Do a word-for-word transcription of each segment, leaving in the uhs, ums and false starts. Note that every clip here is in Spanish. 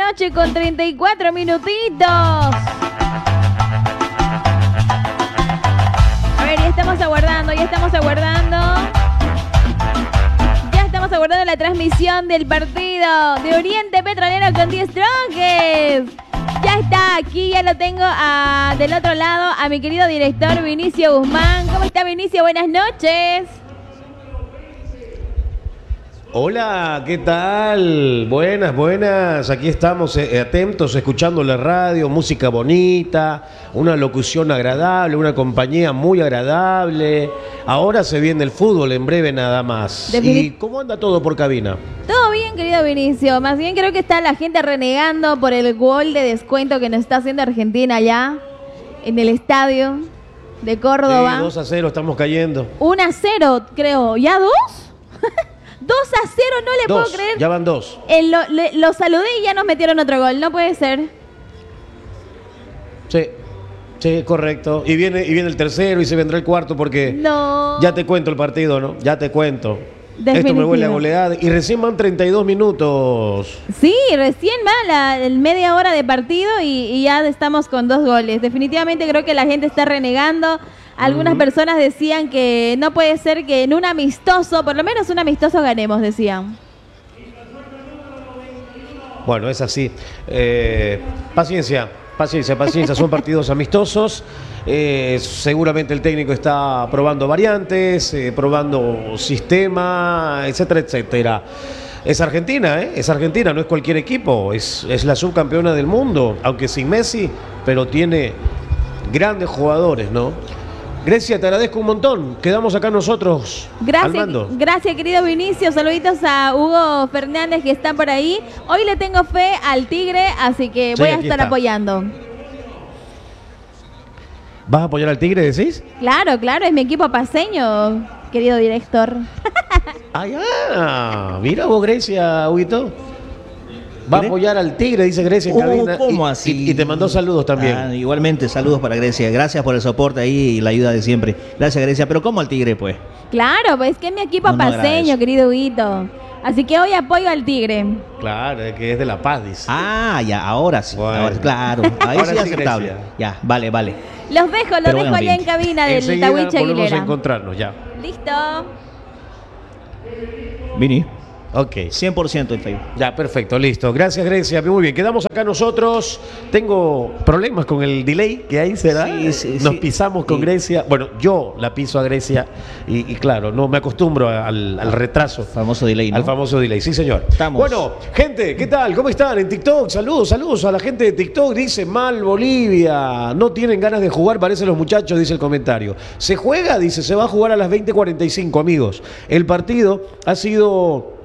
noche con treinta y cuatro minutitos. A ver, ya estamos aguardando, ya estamos aguardando. Ya estamos aguardando la transmisión del partido de Oriente Petrolero con The Strongest. Ya está aquí, ya lo tengo a, del otro lado a mi querido director Vinicio Guzmán. ¿Cómo está, Vinicio? Buenas noches. Hola, ¿qué tal? Buenas, buenas. Aquí estamos eh, atentos, escuchando la radio, música bonita, una locución agradable, una compañía muy agradable. Ahora se viene el fútbol en breve nada más. ¿Y cómo anda todo por cabina? Todo bien, querido Vinicio. Más bien creo que está la gente renegando por el gol de descuento que nos está haciendo Argentina allá en el estadio de Córdoba. Sí, dos a cero estamos cayendo. uno a cero, creo. ¿Ya dos? dos a cero, no le dos, puedo creer. Ya van dos. Eh, lo, le, lo saludé y ya nos metieron otro gol. No puede ser. Sí, sí, correcto. Y viene, y viene el tercero y se vendrá el cuarto porque... No. Ya te cuento el partido, ¿no? Ya te cuento. Definitivo. Esto me huele a goleada. Y recién van treinta y dos minutos. Sí, recién va la, la media hora de partido y, y ya estamos con dos goles. Definitivamente creo que la gente está renegando. Algunas uh-huh. personas decían que no puede ser que en un amistoso, por lo menos un amistoso ganemos, decían. Bueno, es así. Eh, paciencia, paciencia, paciencia. Son partidos amistosos. Eh, seguramente el técnico está probando variantes, eh, probando sistema, etcétera, etcétera. Es Argentina, ¿eh? Es Argentina, no es cualquier equipo. Es, es la subcampeona del mundo, aunque sin Messi, pero tiene grandes jugadores, ¿no? Grecia, te agradezco un montón. Quedamos acá nosotros. Gracias, gracias, querido Vinicio. Saluditos a Hugo Fernández que está por ahí. Hoy le tengo fe al Tigre, así que voy sí, a estar está. apoyando. ¿Vas a apoyar al Tigre, decís? Claro, claro, es mi equipo paceño, querido director. Ah, ya. Mira vos, Grecia, Huguito. Va a apoyar al Tigre, dice Grecia en uh, cabina. ¿Cómo y, así? Y, y te mandó saludos también. Ah, igualmente, saludos para Grecia. Gracias por el soporte ahí y la ayuda de siempre. Gracias, Grecia. Pero ¿cómo al Tigre, pues? Claro, pues que es mi equipo no, no paceño, querido Huguito. Así que hoy apoyo al Tigre. Claro, es que es de La Paz, dice. Ah, ya, ahora sí. Bueno. Ahora, claro, ahí ahora sí es aceptable. Grecia. Ya, vale, vale. Los dejo, los Pero dejo bueno, allá bien. en cabina del Enseguida Tahuiche Aguilera. Volvemos a encontrarnos, ya. Listo. Vini. Ok. cien por ciento en Facebook. Ya, perfecto, listo. Gracias, Grecia. Muy bien, quedamos acá nosotros. Tengo problemas con el delay que hay, ¿será? Sí, sí, Nos sí. pisamos con sí. Grecia. Bueno, yo la piso a Grecia y, y claro, no me acostumbro al, al retraso. Famoso delay, ¿no? Al famoso delay, sí, señor. Estamos. Bueno, gente, ¿qué tal? ¿Cómo están? En TikTok, saludos, saludos a la gente de TikTok. Dice, mal Bolivia. No tienen ganas de jugar, parecen los muchachos, dice el comentario. ¿Se juega? Dice, se va a jugar a las veinte cuarenta y cinco, amigos. El partido ha sido...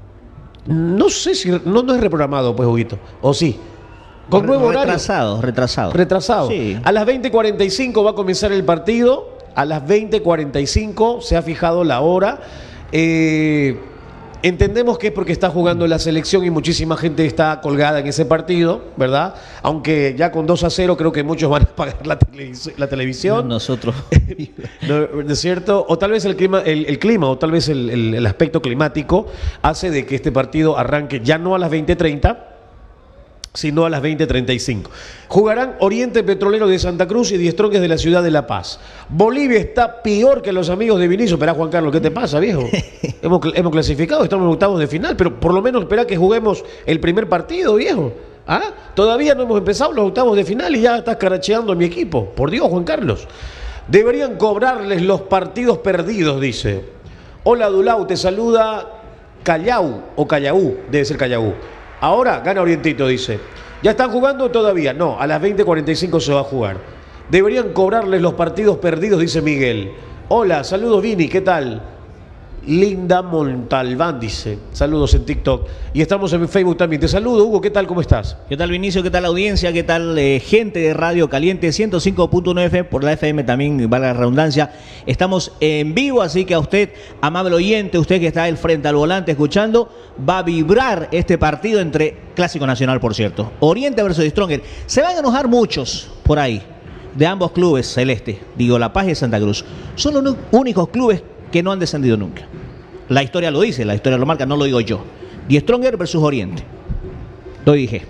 No sé si... No, no es reprogramado, pues, Huguito. ¿O sí? Con Re, nuevo horario. Retrasado, retrasado. Retrasado. Sí. A las veinte cuarenta y cinco va a comenzar el partido. A las veinte cuarenta y cinco se ha fijado la hora. Eh, entendemos que es porque está jugando la selección y muchísima gente está colgada en ese partido, ¿verdad? Aunque ya con dos a cero creo que muchos van a pagar la, televis la televisión. Nosotros. ¿No, ¿no es cierto? O tal vez el clima, el, el clima o tal vez el, el, el aspecto climático hace de que este partido arranque ya no a las veinte treinta, sino a las veinte treinta y cinco. Jugarán Oriente Petrolero de Santa Cruz y The Strongest de la ciudad de La Paz. Bolivia está peor que los amigos de Vinicio. Esperá, Juan Carlos, ¿qué te pasa, viejo? hemos, hemos clasificado, estamos en octavos de final, pero por lo menos espera que juguemos el primer partido, viejo. ¿Ah? Todavía no hemos empezado los octavos de final y ya estás caracheando a mi equipo. Por Dios, Juan Carlos. Deberían cobrarles los partidos perdidos, dice. Hola, Dulau, te saluda Callao o Callaú, debe ser Callaú. Ahora gana Orientito, dice. ¿Ya están jugando todavía? No, a las veinte cuarenta y cinco se va a jugar. Deberían cobrarles los partidos perdidos, dice Miguel. Hola, saludos Vini, ¿qué tal? Linda Montalbán, dice. Saludos en TikTok. Y estamos en Facebook también. Te saludo, Hugo, ¿qué tal? ¿Cómo estás? ¿Qué tal, Vinicio? ¿Qué tal, audiencia? ¿Qué tal, eh, gente de Radio Caliente ciento cinco punto nueve F? Por la F M también, vale la redundancia. Estamos en vivo, así que a usted, amable oyente, usted que está al frente al volante escuchando, va a vibrar este partido entre Clásico Nacional, por cierto. Oriente versus Strongest. Se van a enojar muchos por ahí, de ambos clubes celeste. Digo, La Paz y Santa Cruz. Son los únicos clubes que no han descendido nunca. La historia lo dice, la historia lo marca, no lo digo yo. The Strongest versus Oriente. Lo dije.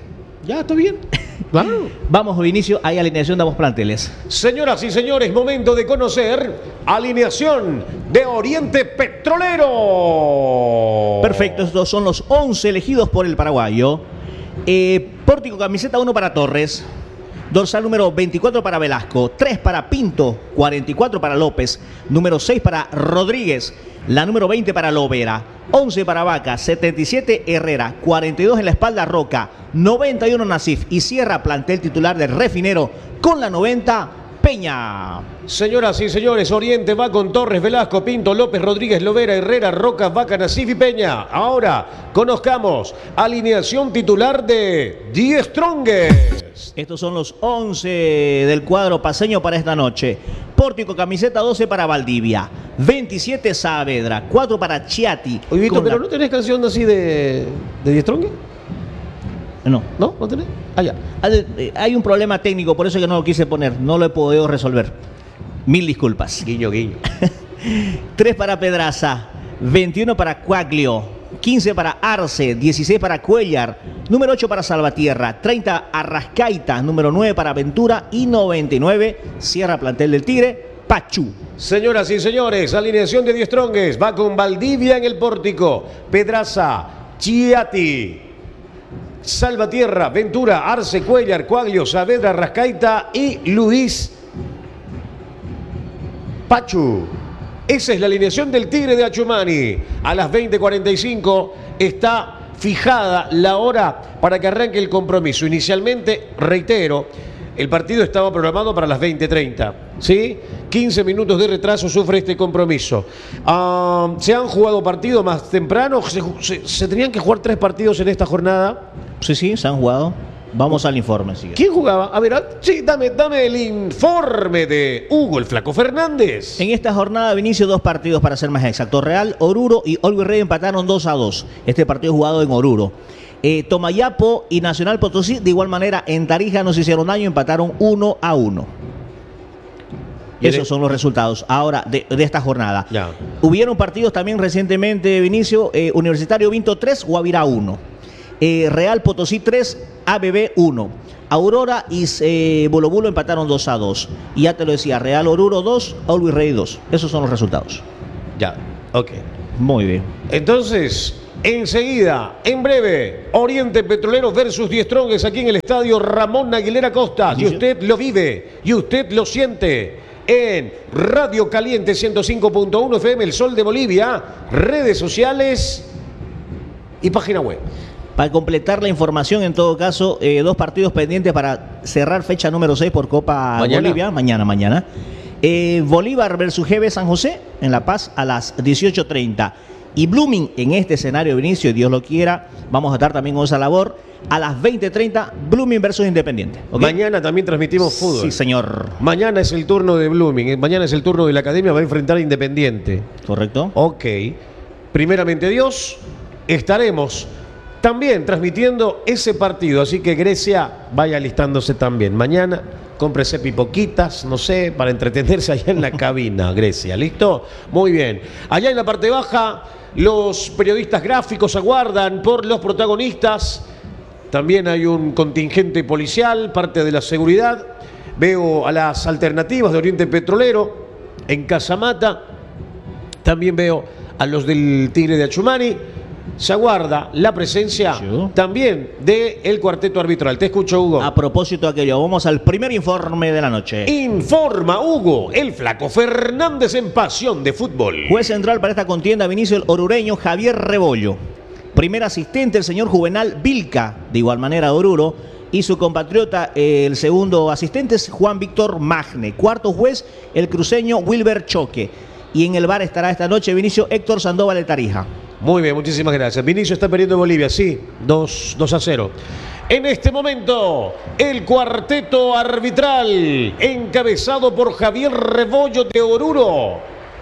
Ya, está bien. Claro. Vamos, Vinicio, hay alineación de ambos planteles. Señoras y señores, momento de conocer alineación de Oriente Petrolero. Perfecto, estos son los once elegidos por el paraguayo. Eh, Pórtico, camiseta uno para Torres. Dorsal número veinticuatro para Velasco, tres para Pinto, cuarenta y cuatro para López, número seis para Rodríguez, la número veinte para Lovera, once para Vaca, setenta y siete Herrera, cuarenta y dos en la espalda Roca, noventa y uno Nasif y cierra plantel titular del Refinero con la noventa Peña. Señoras y señores, Oriente va con Torres, Velasco, Pinto, López, Rodríguez, Lovera, Herrera, Roca, Vaca, Nasif y Peña. Ahora conozcamos alineación titular de Die Strongest. Estos son los once del cuadro paseño para esta noche. Pórtico, camiseta doce para Valdivia, veintisiete Saavedra, cuatro para Chiati. Oye, Vito, pero la... ¿no tenés canción así de, de Die Strongest? No. ¿No? ¿No tenés? Ah, ya. Hay un problema técnico, por eso que no lo quise poner, no lo he podido resolver. Mil disculpas. Guiño, guiño. tres para Pedraza, veintiuno para Cuaglio, quince para Arce, dieciséis para Cuellar, número ocho para Salvatierra, treinta Arrascaita, número nueve para Ventura y noventa y nueve cierra plantel del Tigre, Pachu. Señoras y señores, alineación de Die Strongest va con Valdivia en el pórtico, Pedraza, Chiati, Salvatierra, Ventura, Arce, Cuellar, Cuaglio, Saavedra, Arrascaita y Luis Pachu. Esa es la alineación del Tigre de Achumani. A las veinte cuarenta y cinco está fijada la hora para que arranque el compromiso. Inicialmente, reitero, el partido estaba programado para las veinte treinta. ¿Sí? quince minutos de retraso sufre este compromiso. Uh, ¿Se han jugado partidos más temprano? ¿Se, se, ¿Se tenían que jugar tres partidos en esta jornada? Sí, sí, se han jugado. Vamos al informe. Sigue. ¿Quién jugaba? A ver, sí, dame, dame el informe de Hugo, el Flaco Fernández. En esta jornada, Vinicio, dos partidos para ser más exacto. Real, Oruro y Always Ready empataron dos a dos. Este partido jugado en Oruro. Eh, Tomayapo y Nacional Potosí, de igual manera, en Tarija no se hicieron daño, empataron uno a uno. Esos son los resultados ahora de, de esta jornada. Ya. Hubieron partidos también recientemente, Vinicio. eh, Universitario Vinto tres, Guavirá uno. Eh, Real Potosí tres, A B B uno. Aurora y eh, Bolo Bolo empataron dos a dos. Y ya te lo decía, Real Oruro dos, Always Ready dos. Esos son los resultados. Ya, ok. Muy bien. Entonces, enseguida, en breve, Oriente Petrolero versus Die Strongest aquí en el estadio Ramón Aguilera Costa. Y usted lo vive, y usted lo siente en Radio Caliente ciento cinco punto uno F M, El Sol de Bolivia, redes sociales y página web. Para completar la información, en todo caso, eh, dos partidos pendientes para cerrar fecha número seis por Copa ¿Mañana? Bolivia. Mañana, mañana. Eh, Bolívar versus G B San José en La Paz a las dieciocho treinta. Y Blooming en este escenario, Vinicio, Dios lo quiera, vamos a estar también con esa labor. A las veinte treinta, Blooming versus Independiente. ¿Okay? Mañana también transmitimos fútbol. Sí, señor. Mañana es el turno de Blooming. Mañana es el turno de la academia, va a enfrentar a Independiente. Correcto. Ok. Primeramente Dios, estaremos también transmitiendo ese partido. Así que Grecia vaya alistándose también. Mañana cómprese pipoquitas, no sé, para entretenerse allá en la cabina, Grecia. ¿Listo? Muy bien. Allá en la parte baja, los periodistas gráficos aguardan por los protagonistas. También hay un contingente policial, parte de la seguridad. Veo a las alternativas de Oriente Petrolero en Casamata. También veo a los del Tigre de Achumani. Se aguarda la presencia ¿Yo? también del cuarteto arbitral. Te escucho, Hugo. A propósito de aquello, vamos al primer informe de la noche. Informa Hugo, el Flaco Fernández en Pasión de Fútbol. Juez central para esta contienda, Vinicio, el orureño Javier Rebollo. Primer asistente, el señor Juvenal Vilca, de igual manera de Oruro. Y su compatriota, eh, el segundo asistente, es Juan Víctor Magne. Cuarto juez, el cruceño Wilber Choque. Y en el bar estará esta noche, Vinicio, Héctor Sandoval de Tarija. Muy bien, muchísimas gracias. Vinicio está perdiendo Bolivia, sí, dos a cero. En este momento, el cuarteto arbitral, encabezado por Javier Rebollo de Oruro,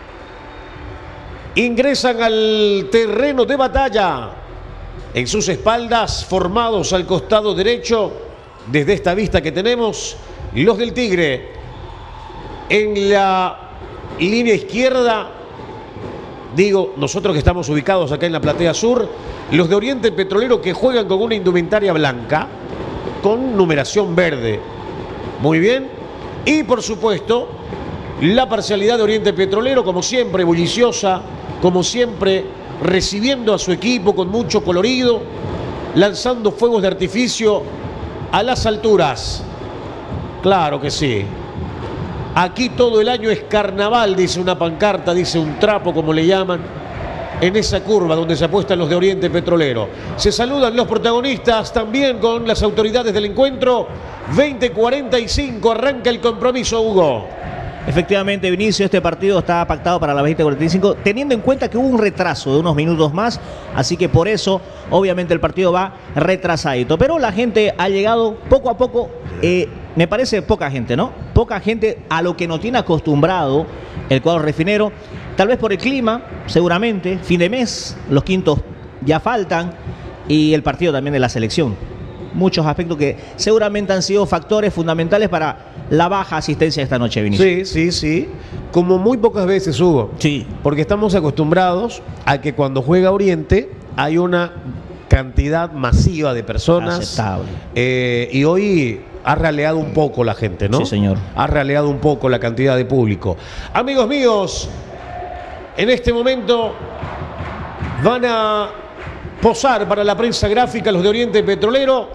ingresan al terreno de batalla. En sus espaldas, formados al costado derecho, desde esta vista que tenemos, los del Tigre. En la línea izquierda, digo, nosotros que estamos ubicados acá en la platea sur, los de Oriente Petrolero que juegan con una indumentaria blanca. con numeración verde. Muy bien. Y por supuesto, la parcialidad de Oriente Petrolero, como siempre, bulliciosa, como siempre, recibiendo a su equipo con mucho colorido, lanzando fuegos de artificio a las alturas. Claro que sí. Aquí todo el año es carnaval, dice una pancarta, dice un trapo, como le llaman, en esa curva donde se apuestan los de Oriente Petrolero. Se saludan los protagonistas también con las autoridades del encuentro. veinte cuarenta y cinco, arranca el compromiso, Hugo. Efectivamente, Vinicio, este partido está pactado para las veinte cuarenta y cinco, teniendo en cuenta que hubo un retraso de unos minutos más, así que por eso, obviamente, el partido va retrasadito. Pero la gente ha llegado poco a poco, eh, me parece poca gente, ¿no? Poca gente a lo que nos tiene acostumbrado el cuadro refinero, tal vez por el clima, seguramente, fin de mes, los quintos ya faltan, y el partido también de la selección. Muchos aspectos que seguramente han sido factores fundamentales para la baja asistencia esta noche, Vinicio. Sí, sí, sí. Como muy pocas veces, Hugo. Sí. Porque estamos acostumbrados a que cuando juega Oriente hay una cantidad masiva de personas. Aceptable. Eh, y hoy ha raleado un poco la gente, ¿no? Sí, señor. Ha raleado un poco la cantidad de público. Amigos míos, en este momento van a posar para la prensa gráfica los de Oriente Petrolero.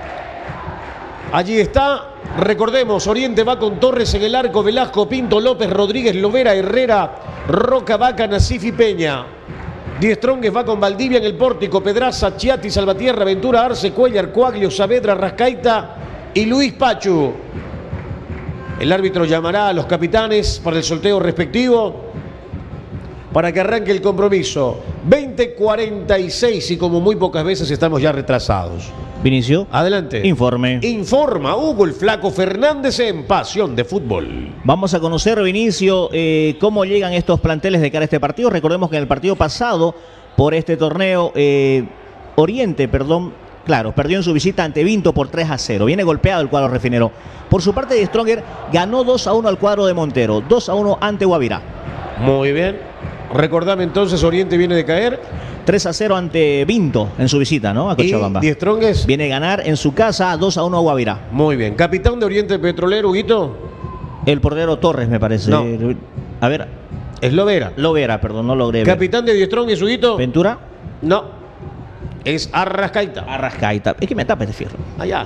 Allí está. Recordemos, Oriente va con Torres en el arco, Velasco, Pinto, López, Rodríguez, Lovera, Herrera, Roca, Vaca, Nasif y Peña. Die Strongest va con Valdivia en el pórtico, Pedraza, Chiati, Salvatierra, Ventura, Arce, Cuellar, Cuaglio, Saavedra, Rascaita y Luis Pachu. El árbitro llamará a los capitanes para el sorteo respectivo para que arranque el compromiso. veinte cuarenta y seis y como muy pocas veces estamos ya retrasados. Vinicio. Adelante. Informe. Informa Hugo el Flaco Fernández en Pasión de Fútbol. Vamos a conocer, Vinicio, eh, cómo llegan estos planteles de cara a este partido. Recordemos que en el partido pasado, por este torneo, eh, Oriente, perdón, claro, perdió en su visita ante Vinto por tres a cero. Viene golpeado el cuadro refinero. Por su parte, de Stronger ganó dos a uno al cuadro de Montero, dos a uno ante Guavirá. Muy bien. Recordame entonces, Oriente viene de caer. tres a cero ante Vinto en su visita, ¿no? A Cochabamba. ¿Y Die Strongest? Viene a ganar en su casa dos a uno a Guavirá. Muy bien. Capitán de Oriente Petrolero, Huguito. El portero Torres, me parece. No. A ver. Es Lovera. Lovera, perdón, no logré ver. Capitán de Die Strongest, Huguito. Ventura. No. Es Arrascaita. Arrascaita. Es que me tapa este fierro. Allá.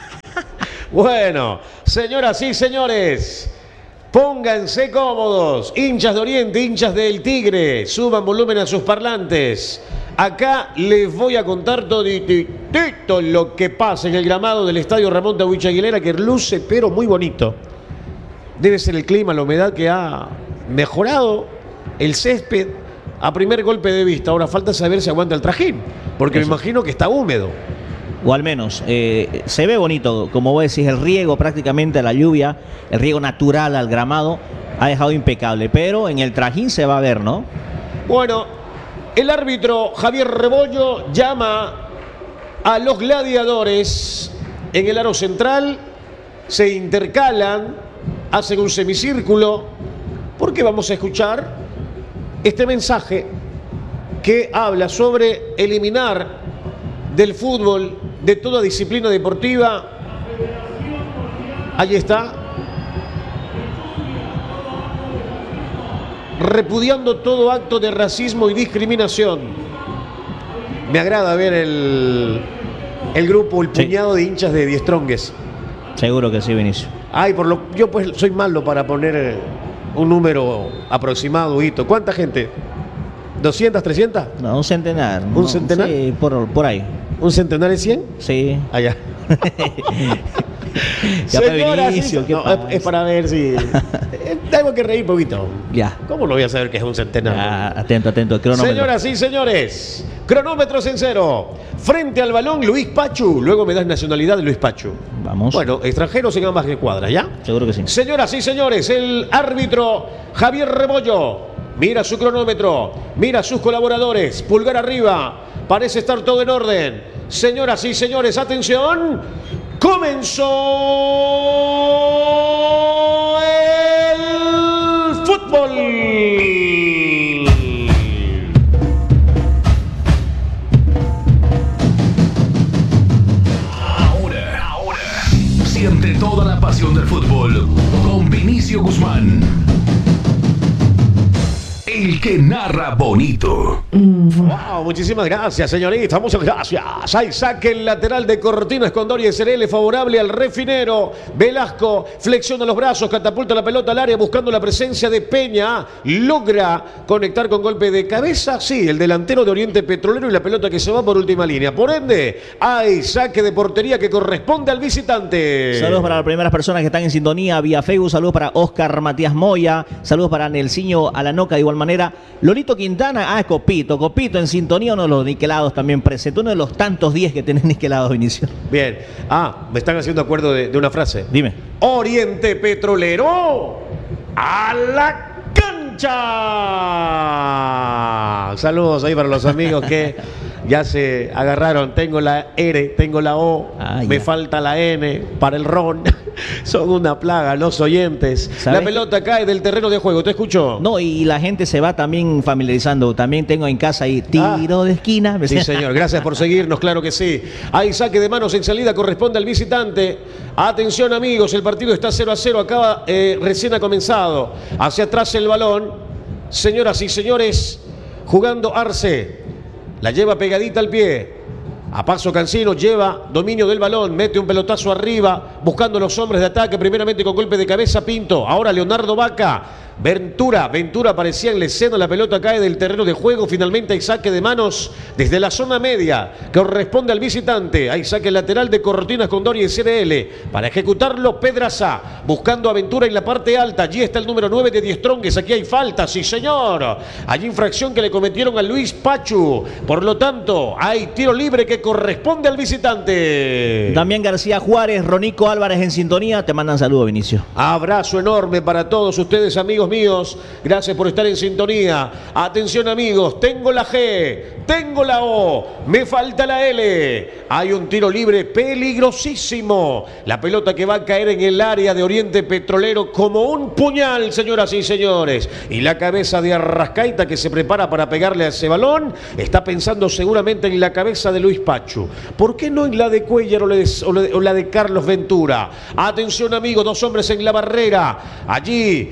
Bueno, señoras y señores, pónganse cómodos. Hinchas de Oriente, hinchas del Tigre, suban volumen a sus parlantes. Acá les voy a contar toditito lo que pasa en el gramado del estadio Ramón Tawich Aguilera, que luce pero muy bonito. Debe ser el clima, la humedad que ha mejorado el césped a primer golpe de vista. Ahora falta saber si aguanta el trajín, porque Eso. me imagino que está húmedo. O al menos, eh, se ve bonito, como vos decís, el riego prácticamente a la lluvia, el riego natural al gramado, ha dejado impecable, pero en el trajín se va a ver, ¿no? Bueno, el árbitro Javier Rebollo llama a los gladiadores en el aro central, se intercalan, hacen un semicírculo, porque vamos a escuchar este mensaje que habla sobre eliminar del fútbol, de toda disciplina deportiva. Allí está. Repudiando todo acto de racismo y discriminación. Me agrada ver el, el grupo, el Sí. puñado de hinchas de Die Strongest. Seguro que sí, Vinicio. Ay, por lo, yo pues soy malo para poner un número aproximado, Hito. ¿Cuánta gente? ¿doscientas, trescientas? No, un centenar. ¿Un no, centenar? Sí, por, por ahí. ¿Un centenar de cien? Sí. Allá. Ya fue Señoras y- Vinicio, ¿qué no, pasa? es, es para ver si... Tengo que reír un poquito. Ya. ¿Cómo no voy a saber que es un centenar? Ah, atento, atento. Cronómetro. Señoras y señores, cronómetros en cero. Frente al balón, Luis Pachu. Luego me das nacionalidad de Luis Pachu. Vamos. Bueno, extranjeros en ambas cuadras, ¿ya? Seguro que sí. Señoras y señores, el árbitro Javier Rebollo mira su cronómetro, mira sus colaboradores, pulgar arriba, parece estar todo en orden. Señoras y señores, atención, comenzó el fútbol. Ahora, ahora, toda la pasión del fútbol con Vinicio Guzmán. El que narra bonito. Wow, muchísimas gracias, señorita. Muchas gracias. Hay saque el lateral de Cortinas Condori S R L favorable al Refinero. Velasco flexiona los brazos, catapulta la pelota al área buscando la presencia de Peña. Logra conectar con golpe de cabeza. Sí, el delantero de Oriente Petrolero y la pelota que se va por última línea. Por ende, hay saque de portería que corresponde al visitante. Saludos para las primeras personas que están en sintonía vía Facebook. Saludos para Oscar Matías Moya. Saludos para Nelsinho Alanoca de igual manera. Lolito Quintana, ah, Copito, Copito en sintonía, uno de los niquelados también presente, uno de los tantos diez que tenés niquelados, Vinicio. Bien, ah, me están haciendo acuerdo de, de una frase. Dime. Oriente Petrolero a la cancha. Saludos ahí para los amigos que ya se agarraron. Tengo la R, tengo la O, ah, me falta la N para el ron. Son una plaga los oyentes. La pelota cae del terreno de juego, ¿te escucho? No, y la gente se va también familiarizando. También tengo en casa ahí tiro ah. de esquina. Sí, señor, gracias por seguirnos, claro que sí. Hay saque de manos en salida, corresponde al visitante. Atención, amigos, el partido está cero a cero, acaba, eh, recién ha comenzado. Hacia atrás el balón. Señoras y señores, jugando Arce. La lleva pegadita al pie. A paso Cancino, lleva dominio del balón, mete un pelotazo arriba, buscando los hombres de ataque, primeramente con golpe de cabeza Pinto, ahora Leonardo Vaca, Ventura, Ventura aparecía en la escena, la pelota cae del terreno de juego, finalmente hay saque de manos desde la zona media, que corresponde al visitante, hay saque lateral de Cortinas Condori S R L, para ejecutarlo Pedraza, buscando a Ventura en la parte alta, allí está el número nueve de Diestrongues, aquí hay falta, sí señor, hay infracción que le cometieron a Luis Pachu, por lo tanto, hay tiro libre que corresponde al visitante. Damián García Juárez, Ronico Álvarez en sintonía, te mandan saludos, Vinicio. Abrazo enorme para todos ustedes, amigos míos, gracias por estar en sintonía. Atención, amigos, tengo la G, tengo la O, me falta la L. Hay un tiro libre peligrosísimo. La pelota que va a caer en el área de Oriente Petrolero como un puñal, señoras y señores. Y la cabeza de Arrascaita, que se prepara para pegarle a ese balón, está pensando seguramente en la cabeza de Luis Pachu. ¿Por qué no en la de Cuellar o la de Carlos Ventura? Atención, amigos, dos hombres en la barrera. Allí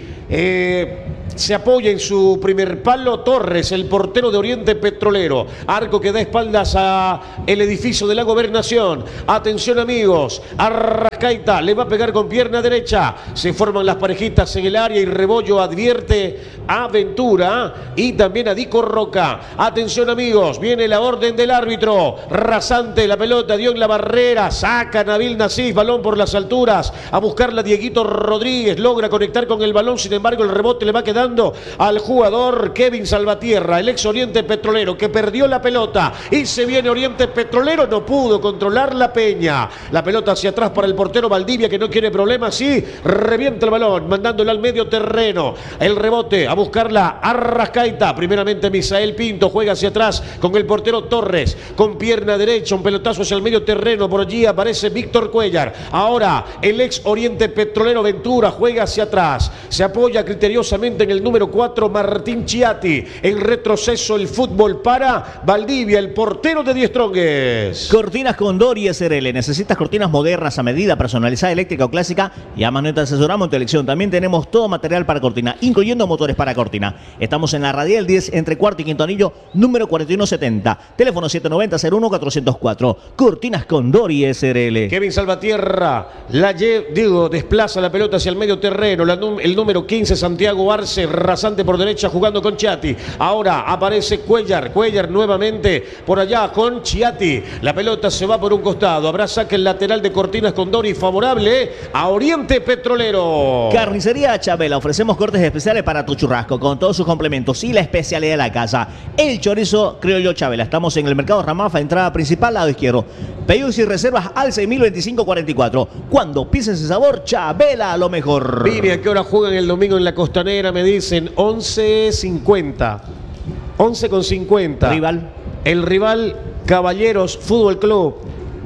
Eh, se apoya en su primer palo Torres, el portero de Oriente Petrolero. Arco que da espaldas a el edificio de la Gobernación. Atención, amigos, Arrascaita le va a pegar con pierna derecha. Se forman las parejitas en el área y Rebollo advierte a Ventura y también a Dico Roca. Atención, amigos, viene la orden del árbitro. Rasante, la pelota dio en la barrera. Saca Nabil Nasif, balón por las alturas. A buscarla Dieguito Rodríguez. Logra conectar con el balón, sin embargo el rebote le va quedando al jugador Kevin Salvatierra, el ex Oriente Petrolero, que perdió la pelota y se viene Oriente Petrolero, no pudo controlar la Peña. La pelota hacia atrás para el portero Valdivia, que no quiere problemas, y revienta el balón, mandándola al medio terreno. El rebote, a buscarla Arrascaita, primeramente Misael Pinto, juega hacia atrás con el portero Torres, con pierna derecha, un pelotazo hacia el medio terreno, por allí aparece Víctor Cuellar. Ahora el ex Oriente Petrolero Ventura juega hacia atrás, se apoya criteriosamente en el número cuatro, Martín Chiatti. En retroceso el fútbol para Valdivia, el portero de Diestrongues. Cortinas Condori S R L. ¿Necesitas cortinas modernas a medida, personalizada, eléctrica o clásica? Llama, te asesoramos en tu elección. También tenemos todo material para cortina, incluyendo motores para cortina. Estamos en la Radial diez, entre Cuarto y Quinto Anillo, número cuarenta y uno setenta. Teléfono siete noventa, cero uno, cuatrocientos cuatro. Cortinas Condori S R L. Kevin Salvatierra, la lle- digo, desplaza la pelota hacia el medio terreno. La, el número quince, Santiago Arce, rasante por derecha jugando con Chiatti. Ahora aparece Cuellar, Cuellar nuevamente por allá con Chiatti. La pelota se va por un costado. Habrá saque el lateral de Cortinas Condori favorable a Oriente Petrolero. Carnicería Chabela, ofrecemos cortes especiales para tu churrasco con todos sus complementos y la especialidad de la casa, el chorizo criollo Chabela. Estamos en el mercado Ramafa, entrada principal, lado izquierdo. Pedidos y reservas al seis mil veinticinco cuarenta y cuatro. Cuando pises ese sabor, Chabela, lo mejor. Vini, ¿a qué hora juegan el domingo en la Costanera? Me dicen once cincuenta. once con cincuenta. Rival. El rival, Caballeros Fútbol Club.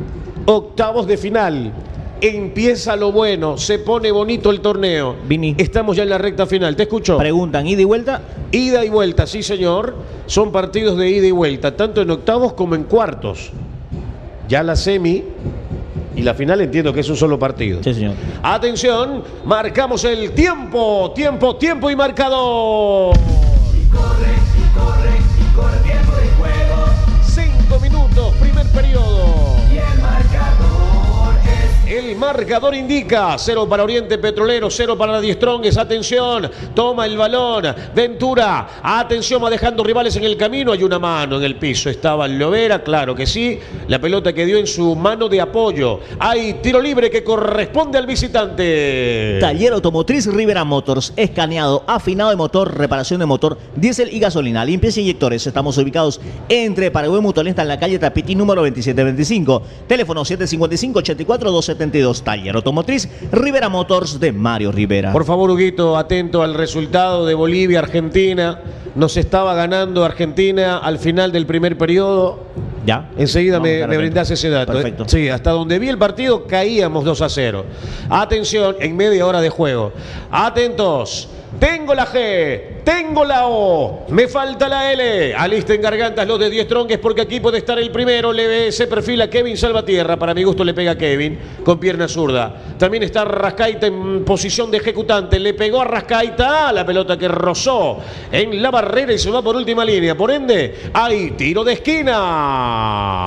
Octavos de final. Empieza lo bueno, se pone bonito el torneo. Vini. Estamos ya en la recta final, ¿te escucho? Preguntan, ¿ida y vuelta? Ida y vuelta, sí señor. Son partidos de ida y vuelta, tanto en octavos como en cuartos. Ya la semi Y la final entiendo que es un solo partido. Sí, señor. Atención, marcamos el tiempo, tiempo, tiempo y marcador. Y corre, y corre, y corre tiempo de juego. Cinco minutos, primer periodo. Y el marcador es... El marcador indica cero para Oriente Petrolero, cero para la Die Strongest. Atención, toma el balón Ventura. Atención, va dejando rivales en el camino. Hay una mano en el piso. Estaba Lovera, claro que sí. La pelota que dio en su mano de apoyo. Hay tiro libre que corresponde al visitante. Taller Automotriz Rivera Motors, escaneado, afinado de motor, reparación de motor, diésel y gasolina, limpieza e inyectores. Estamos ubicados entre Paraguay Mutualista en la calle Tapiti número veintisiete veinticinco. Teléfono siete cinco cinco, ochenta y cuatro, doscientos setenta y dos. Taller Automotriz Rivera Motors de Mario Rivera. Por favor, Huguito, atento al resultado de Bolivia-Argentina. Nos estaba ganando Argentina al final del primer periodo. ¿Ya? Enseguida Vamos, me, me brindás ese dato. ¿eh? Perfecto. Sí, hasta donde vi el partido caíamos dos a cero. Atención, en media hora de juego. Atentos. Tengo la G, tengo la O, me falta la L. Alisten gargantas los de Die Strongest porque aquí puede estar el primero. Le ve ese perfil a Kevin Salvatierra. Para mi gusto le pega a Kevin con pierna zurda. También está Rascaita en posición de ejecutante. Le pegó a Rascaita la pelota que rozó en la barrera y se va por última línea. Por ende, hay tiro de esquina.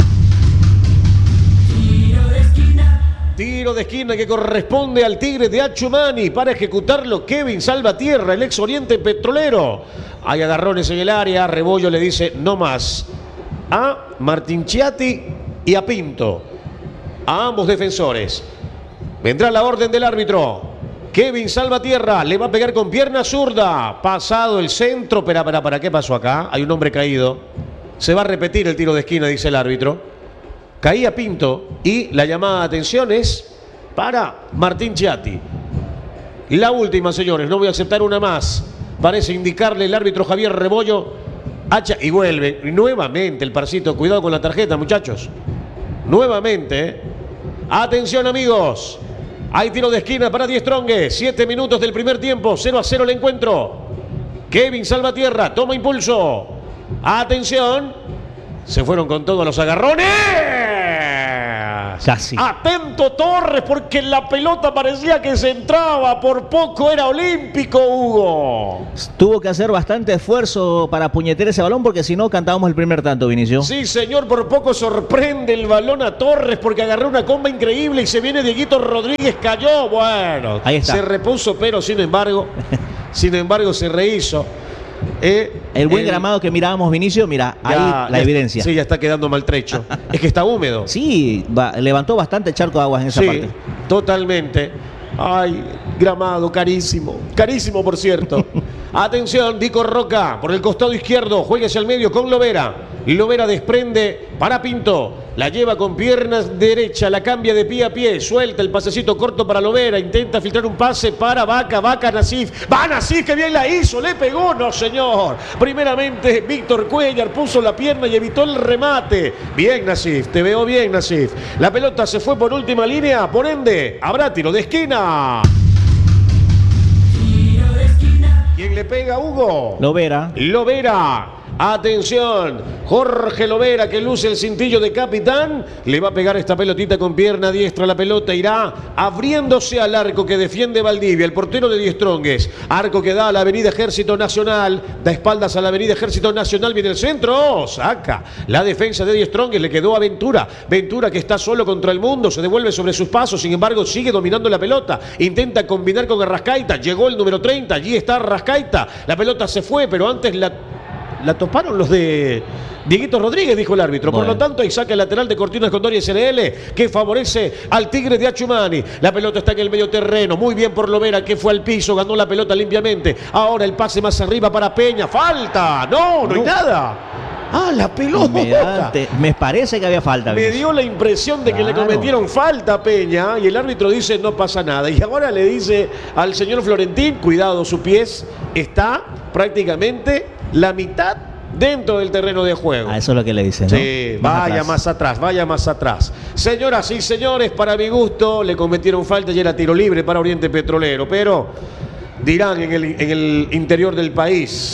Tiro de esquina que corresponde al Tigre de Achumani para ejecutarlo Kevin Salvatierra, el ex Oriente Petrolero. Hay agarrones en el área, Rebollo le dice no más a Martinchiatti y a Pinto, a ambos defensores. Vendrá la orden del árbitro. Kevin Salvatierra le va a pegar con pierna zurda. Pasado el centro, pero para, para, ¿qué pasó acá? Hay un hombre caído. Se va a repetir el tiro de esquina, dice el árbitro. Caía Pinto y la llamada de atención es para Martinchiatti. La última, señores, no voy a aceptar una más. Parece indicarle el árbitro Javier Rebollo. Hacha y vuelve. Y nuevamente el parcito. Cuidado con la tarjeta, muchachos. Nuevamente. ¿eh? Atención, amigos. Hay tiro de esquina para Die Strongest. Siete minutos del primer tiempo. cero a cero el encuentro. Kevin Salvatierra toma impulso. Atención. Se fueron con todos los agarrones. Casi. Atento Torres porque la pelota parecía que se entraba. Por poco era olímpico, Hugo. Tuvo que hacer bastante esfuerzo para puñetear ese balón porque si no cantábamos el primer tanto, Vinicio. Sí, señor, por poco sorprende el balón a Torres porque agarró una comba increíble y se viene Dieguito Rodríguez, cayó. Bueno, ahí está. Se repuso, pero sin embargo, sin embargo se rehizo. Eh, el buen el, gramado que mirábamos, Vinicio, mira, ya, ahí la ya, evidencia. Sí, ya está quedando maltrecho. Es que está húmedo. Sí, va, levantó bastante charco de aguas en esa sí, parte. Totalmente. Ay, gramado, carísimo. Carísimo, por cierto. Atención, Dico Roca, por el costado izquierdo, juega hacia el medio con Lovera. Lovera desprende para Pinto. La lleva con piernas derecha, la cambia de pie a pie, suelta el pasecito corto para Lovera, intenta filtrar un pase para Vaca, Vaca Nasif. Va Nasif, que bien la hizo, le pegó, no señor. Primeramente Víctor Cuellar puso la pierna y evitó el remate. Bien Nasif, te veo bien Nasif. La pelota se fue por última línea, por ende, habrá tiro de esquina. Tiro de esquina. ¿Quién le pega, Hugo? Lovera. Lovera. Atención, Jorge Lovera que luce el cintillo de capitán, le va a pegar esta pelotita con pierna diestra, la pelota irá abriéndose al arco que defiende Valdivia, el portero de Die Strongest, arco que da a la avenida Ejército Nacional, da espaldas a la avenida Ejército Nacional, viene el centro, saca la defensa de Die Strongest, le quedó a Ventura, Ventura que está solo contra el mundo, se devuelve sobre sus pasos, sin embargo sigue dominando la pelota, intenta combinar con Arrascaita, llegó el número treinta, allí está Arrascaita, la pelota se fue, pero antes la... La toparon los de Dieguito Rodríguez, dijo el árbitro. Por bueno. lo tanto, hay saque lateral de Cortinas Condori S L L que favorece al Tigre de Achumani. La pelota está en el medio terreno. Muy bien por Lovera que fue al piso, ganó la pelota limpiamente. Ahora el pase más arriba para Peña. ¡Falta! ¡No, no, no hay nada! ¡Ah, la pelota! Me, me parece que había falta. Me Vinicio. dio la impresión de que Claro. le cometieron falta a Peña y el árbitro dice no pasa nada. Y ahora le dice al señor Florentín, cuidado, su pies está prácticamente la mitad dentro del terreno de juego. Ah, eso es lo que le dicen, ¿no? Sí, Más vaya atrás. más atrás, vaya más atrás. Señoras y señores, para mi gusto, le cometieron falta y era tiro libre para Oriente Petrolero, pero dirán en el, en el interior del país,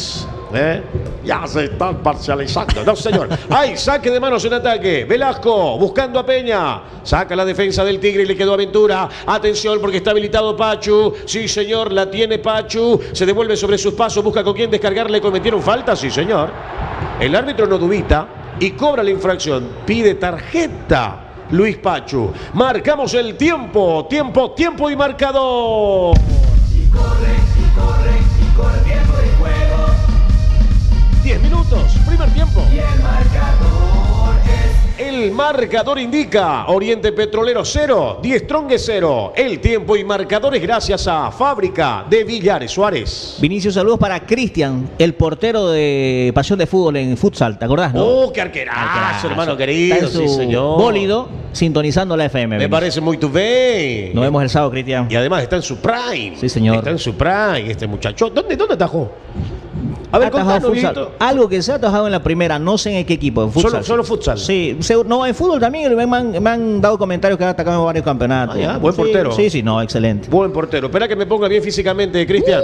¿Eh? Ya se están parcializando. No, señor. Hay saque de manos en ataque. Velasco buscando a Peña. Saca la defensa del Tigre y le quedó Aventura. Atención porque está habilitado Pachu. Sí, señor, la tiene Pachu. Se devuelve sobre sus pasos. Busca con quién descargarle. ¿Cometieron falta? Sí, señor. El árbitro no dubita y cobra la infracción. Pide tarjeta. Luis Pachu. Marcamos el tiempo. Tiempo, tiempo y marcador. Y corre, y corre, y corre tiempo de juego. diez minutos, primer tiempo. Y el marcador es... El marcador indica Oriente Petrolero cero, Die Strong cero. El tiempo y marcadores gracias a Fábrica de Villares Suárez. Vinicio, saludos para Cristian, el portero de Pasión de Fútbol en futsal, ¿te acordás, no? ¡Oh, qué arquerazo, Arquerazo. hermano Está querido! en su Sí, señor. bólido, sintonizando la F M. Me Vinicio. parece muy tu bien. Nos vemos el sábado, Cristian. Y además está en su prime. Sí, señor. Está en su prime este muchacho. ¿Dónde, dónde atajó? A ver, Ha atajado contanos, futsal. Vito. Algo que se ha atajado en la primera, no sé en qué equipo, en futsal. Solo- solo futsal. Sí, se- no, en fútbol también me han, me han dado comentarios que ha atacado en varios campeonatos. Ah, ya, buen Sí, portero. Sí, sí, no, excelente. Buen portero. Espera que me ponga bien físicamente, Cristian.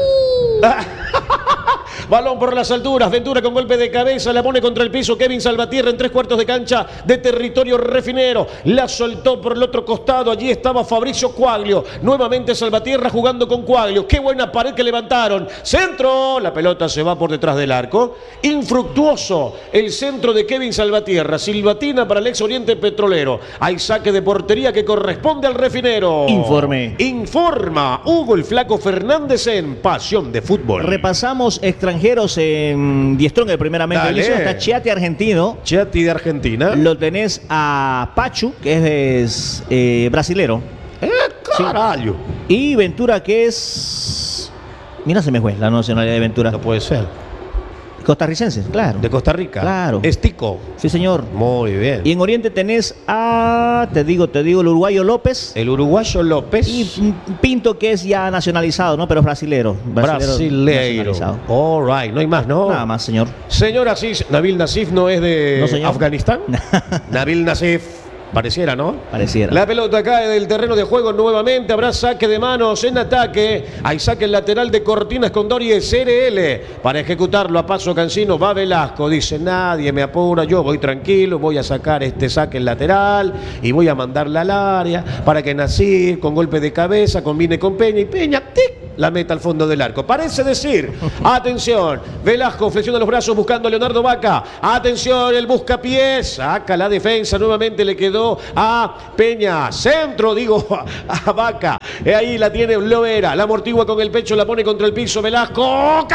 Balón por las alturas. Ventura con golpe de cabeza. La pone contra el piso. Kevin Salvatierra en tres cuartos de cancha de territorio refinero. La soltó por el otro costado. Allí estaba Fabricio Cuaglio. Nuevamente Salvatierra jugando con Cuaglio. Qué buena pared que levantaron. Centro. La pelota se va por detrás del arco. Infructuoso el centro de Kevin Salvatierra. Silbatina para el ex Oriente Petrolero. Hay saque de portería que corresponde al refinero. Informe. Informa Hugo el Flaco Fernández en Pasión de Fútbol. Repasamos extranjeros en Die Strong, primeramente. Dale. Vinicio, está Chiati, argentino. Chiati de Argentina. Lo tenés a Pachu, que es eh, brasilero. ¡Eh, caralho! Y Ventura, que es... Mira, se me fue la nacionalidad de Ventura. No puede ser. Costarricense, claro. De Costa Rica. Claro. Estico. Sí, señor. Muy bien. Y en Oriente tenés a, te digo, te digo, el uruguayo López. El uruguayo López. Y Pinto, que es ya nacionalizado, ¿no? Pero es brasilero. Brasileiro. nacionalizado. All right. No hay más, ¿no? Nada más, señor. Señor Asís, Nabil Nasif no es de No, señor. Afganistán. Nabil Nasif. Pareciera, ¿no? Pareciera. La pelota cae del terreno de juego nuevamente. Habrá saque de manos en ataque. Hay saque lateral de Cortinas con Dorie S R L. Para ejecutarlo a paso Cancino va Velasco. Dice, nadie me apura, yo voy tranquilo, voy a sacar este saque lateral y voy a mandarla al área para que Nasir con golpe de cabeza combine con Peña y Peña, ¡tic!, la meta al fondo del arco. Parece decir, atención, Velasco flexiona los brazos buscando a Leonardo Vaca. Atención, el buscapiés, saca la defensa, nuevamente le quedó a Peña. Centro, digo, a Vaca. Ahí la tiene Lovera, la amortigua con el pecho, la pone contra el piso Velasco.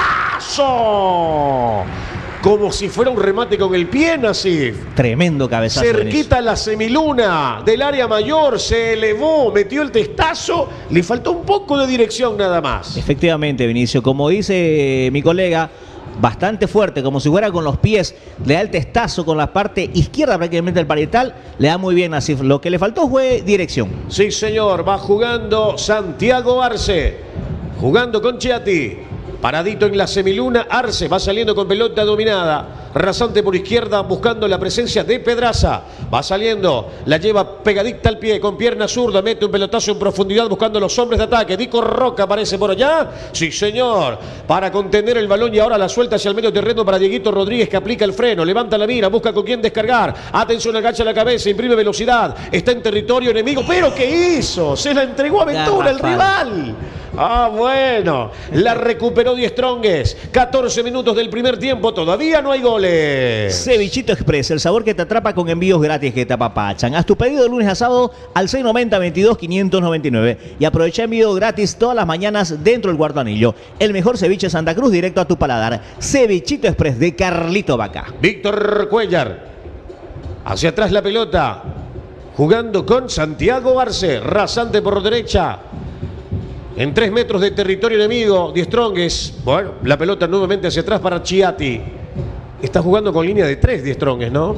¡Cabezazo! Como si fuera un remate con el pie, Nasif. Tremendo cabezazo. Cerquita la semiluna del área mayor, se elevó, metió el testazo, le faltó un poco de dirección nada más. Efectivamente, Vinicio. Como dice mi colega, bastante fuerte, como si fuera con los pies, le da el testazo con la parte izquierda prácticamente del parietal, le da muy bien así. Lo que le faltó fue dirección. Sí, señor, va jugando Santiago Arce, jugando con Chiati. Paradito en la semiluna, Arce va saliendo con pelota dominada. Rasante por izquierda buscando la presencia de Pedraza. Va saliendo, la lleva pegadita al pie con pierna zurda. Mete un pelotazo en profundidad buscando los hombres de ataque. Dico Roca aparece por allá. Sí, señor. Para contener el balón y ahora la suelta hacia el medio terreno para Dieguito Rodríguez que aplica el freno. Levanta la mira, busca con quién descargar. Atención, agacha la cabeza, imprime velocidad. Está en territorio enemigo. ¿Pero qué hizo? Se la entregó a Ventura, el rival. Ah, bueno. La recuperó Die Strongest. catorce minutos del primer tiempo. Todavía no hay goles. Cevichito Express, el sabor que te atrapa con envíos gratis que te apapachan. Haz tu pedido de lunes a sábado al seis noventa veintidós quinientos noventa y nueve y aprovecha envío gratis todas las mañanas dentro del Cuarto Anillo. El mejor ceviche de Santa Cruz directo a tu paladar. Cevichito Express de Carlito Vaca. Víctor Cuellar. Hacia atrás la pelota. Jugando con Santiago Arce. Rasante por derecha. En tres metros de territorio enemigo, Die Strongest. Bueno, la pelota nuevamente hacia atrás para Chiati. Está jugando con línea de tres Die Strongest, ¿no?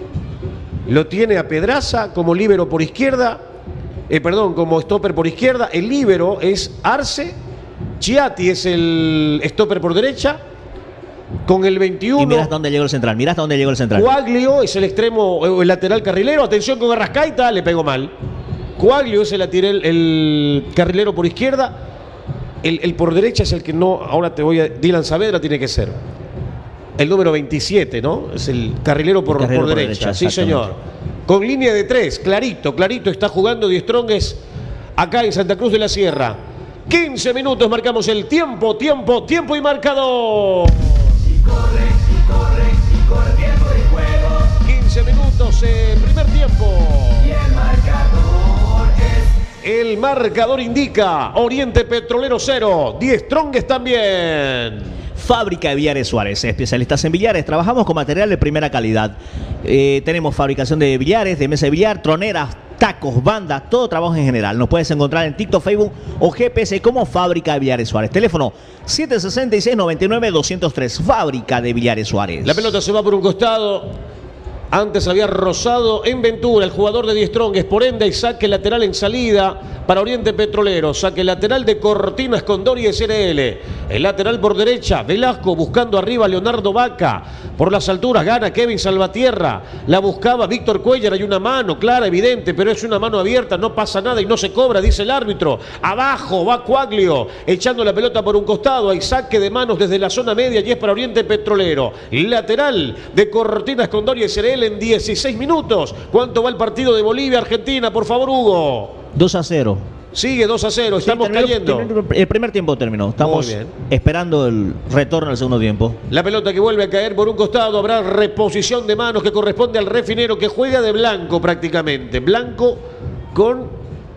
Lo tiene a Pedraza como líbero por izquierda. Eh, perdón, como stopper por izquierda. El líbero es Arce. Chiati es el stopper por derecha. Con el veintiuno. Y mirá hasta dónde llegó el central. Mirá hasta dónde llegó el central. Cuaglio es el extremo, o el lateral carrilero. Atención con Arrascaita, le pegó mal. Cuaglio es el, lateral, el carrilero por izquierda. El, el por derecha es el que no. Ahora te voy a. Dylan Saavedra tiene que ser. el número veintisiete, ¿no? Es el carrilero por, El carrilero por por derecha. derecha, Sí, señor. Con línea de tres, clarito, clarito está jugando Die Strongest acá en Santa Cruz de la Sierra. quince minutos, marcamos el tiempo, tiempo, tiempo y marcador. quince minutos, eh, primer tiempo. Y el marcador es... El marcador indica Oriente Petrolero cero, Die Strongest también. Fábrica de Billares Suárez, especialistas en billares. Trabajamos con material de primera calidad. Eh, tenemos fabricación de billares, de mesa de billar, troneras, tacos, bandas, todo trabajo en general. Nos puedes encontrar en TikTok, Facebook o G P S como Fábrica de Billares Suárez. Teléfono siete seis seis, nueve nueve, dos cero tres. Fábrica de Billares Suárez. La pelota se va por un costado. Antes había rozado en Ventura el jugador de Die Strongest, por ende, y saque lateral en salida para Oriente Petrolero. Saque lateral de Cortinas Condori S R L. El lateral por derecha, Velasco buscando arriba a Leonardo Vaca. Por las alturas gana Kevin Salvatierra. La buscaba Víctor Cuellar. Hay una mano clara, evidente, pero es una mano abierta. No pasa nada y no se cobra, dice el árbitro. Abajo va Cuaglio, echando la pelota por un costado. Hay saque de manos desde la zona media y es para Oriente Petrolero. Lateral de Cortinas Condori S R L en dieciséis minutos. ¿Cuánto va el partido de Bolivia-Argentina? Por favor, Hugo. dos a cero. Sigue dos a cero, estamos Sí, terminó, cayendo. terminó, el primer tiempo terminó. Estamos Muy bien. esperando el retorno al segundo tiempo. La pelota que vuelve a caer por un costado, habrá reposición de manos que corresponde al refinero que juega de blanco prácticamente. Blanco con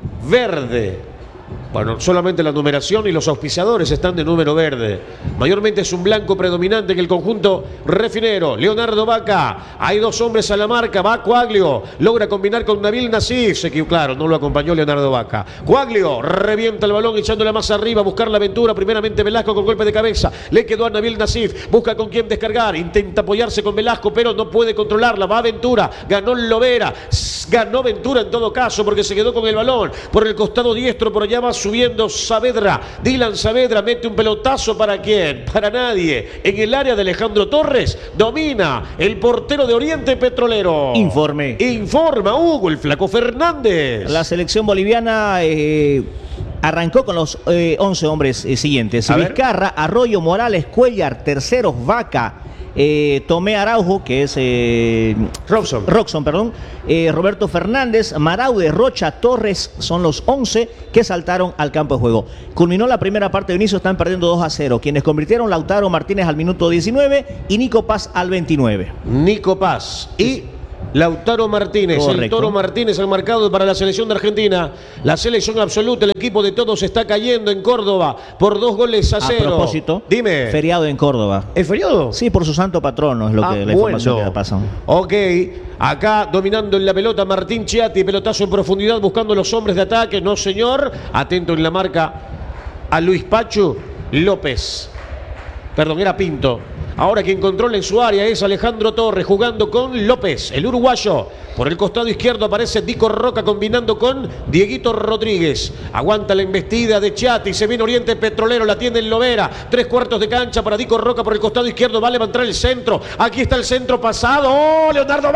verde. Bueno, solamente la numeración y los auspiciadores están de número verde. Mayormente es un blanco predominante en el conjunto refinero. Leonardo Vaca, hay dos hombres a la marca. Va Cuaglio, logra combinar con Nabil Nasif. Se equivocó, claro, no lo acompañó Leonardo Vaca. Cuaglio revienta el balón echándola más arriba, a buscar la aventura. Primeramente Velasco con golpe de cabeza. Le quedó a Nabil Nasif, busca con quién descargar. Intenta apoyarse con Velasco, pero no puede controlarla. Va Ventura, ganó Lovera. Ganó Ventura en todo caso porque se quedó con el balón. Por el costado diestro, por allá va subiendo Saavedra. Dylan Saavedra mete un pelotazo. ¿Para quién? Para nadie. En el área de Alejandro Torres domina el portero de Oriente Petrolero. Informe. Informa Hugo, el flaco Fernández. La selección boliviana eh, arrancó con los eh, once hombres eh, siguientes. A ver. Vizcarra, Arroyo, Morales, Cuellar, Terceros, Vaca, eh, Tomé Araujo, que es eh, Robson. Roxon, perdón, eh, Roberto Fernández, Maraude, Rocha, Torres, son los once que saltaron al campo de juego. Culminó la primera parte de inicio, están perdiendo dos a cero. Quienes convirtieron Lautaro Martínez al minuto diecinueve y Nico Paz al veintinueve. Nico Paz y Lautaro Martínez, Correcto. el Toro Martínez al marcado para la selección de Argentina. La selección absoluta, el equipo de todos está cayendo en Córdoba por dos goles a A cero. propósito, Dime. feriado en Córdoba. ¿Es feriado? Sí, por su santo patrono es lo que Ah, la información bueno. que pasan. Ok, acá dominando en la pelota Martín Chiatti, pelotazo en profundidad buscando los hombres de ataque. No, señor. Atento en la marca a Luis Pachu López. Perdón, era Pinto. Ahora quien controla en su área es Alejandro Torres jugando con López, el uruguayo. Por el costado izquierdo aparece Dico Roca combinando con Dieguito Rodríguez. Aguanta la embestida de Chiatti, se viene Oriente Petrolero, la tiene en Lovera. Tres cuartos de cancha para Dico Roca por el costado izquierdo, va a levantar el centro. Aquí está el centro pasado. ¡Oh, Leonardo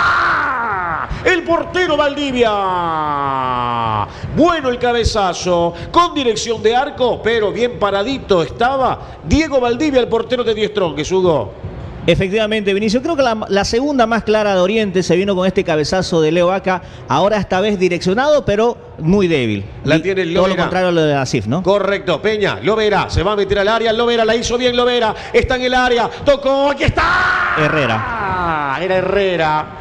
Vaca! El portero Valdivia. Bueno el cabezazo, con dirección de arco, pero bien paradito estaba Diego Valdivia, el portero de Die Strongest, Hugo. Efectivamente, Vinicio, creo que la, la segunda más clara de Oriente se vino con este cabezazo de Leo Vaca, ahora esta vez direccionado, pero muy débil. La Y tiene todo lo Lovera. contrario a lo de Asif, ¿no? Correcto, Peña, Lovera, se va a meter al área, Lovera la hizo bien, Lovera, está en el área, tocó, aquí está. Herrera. Era Herrera.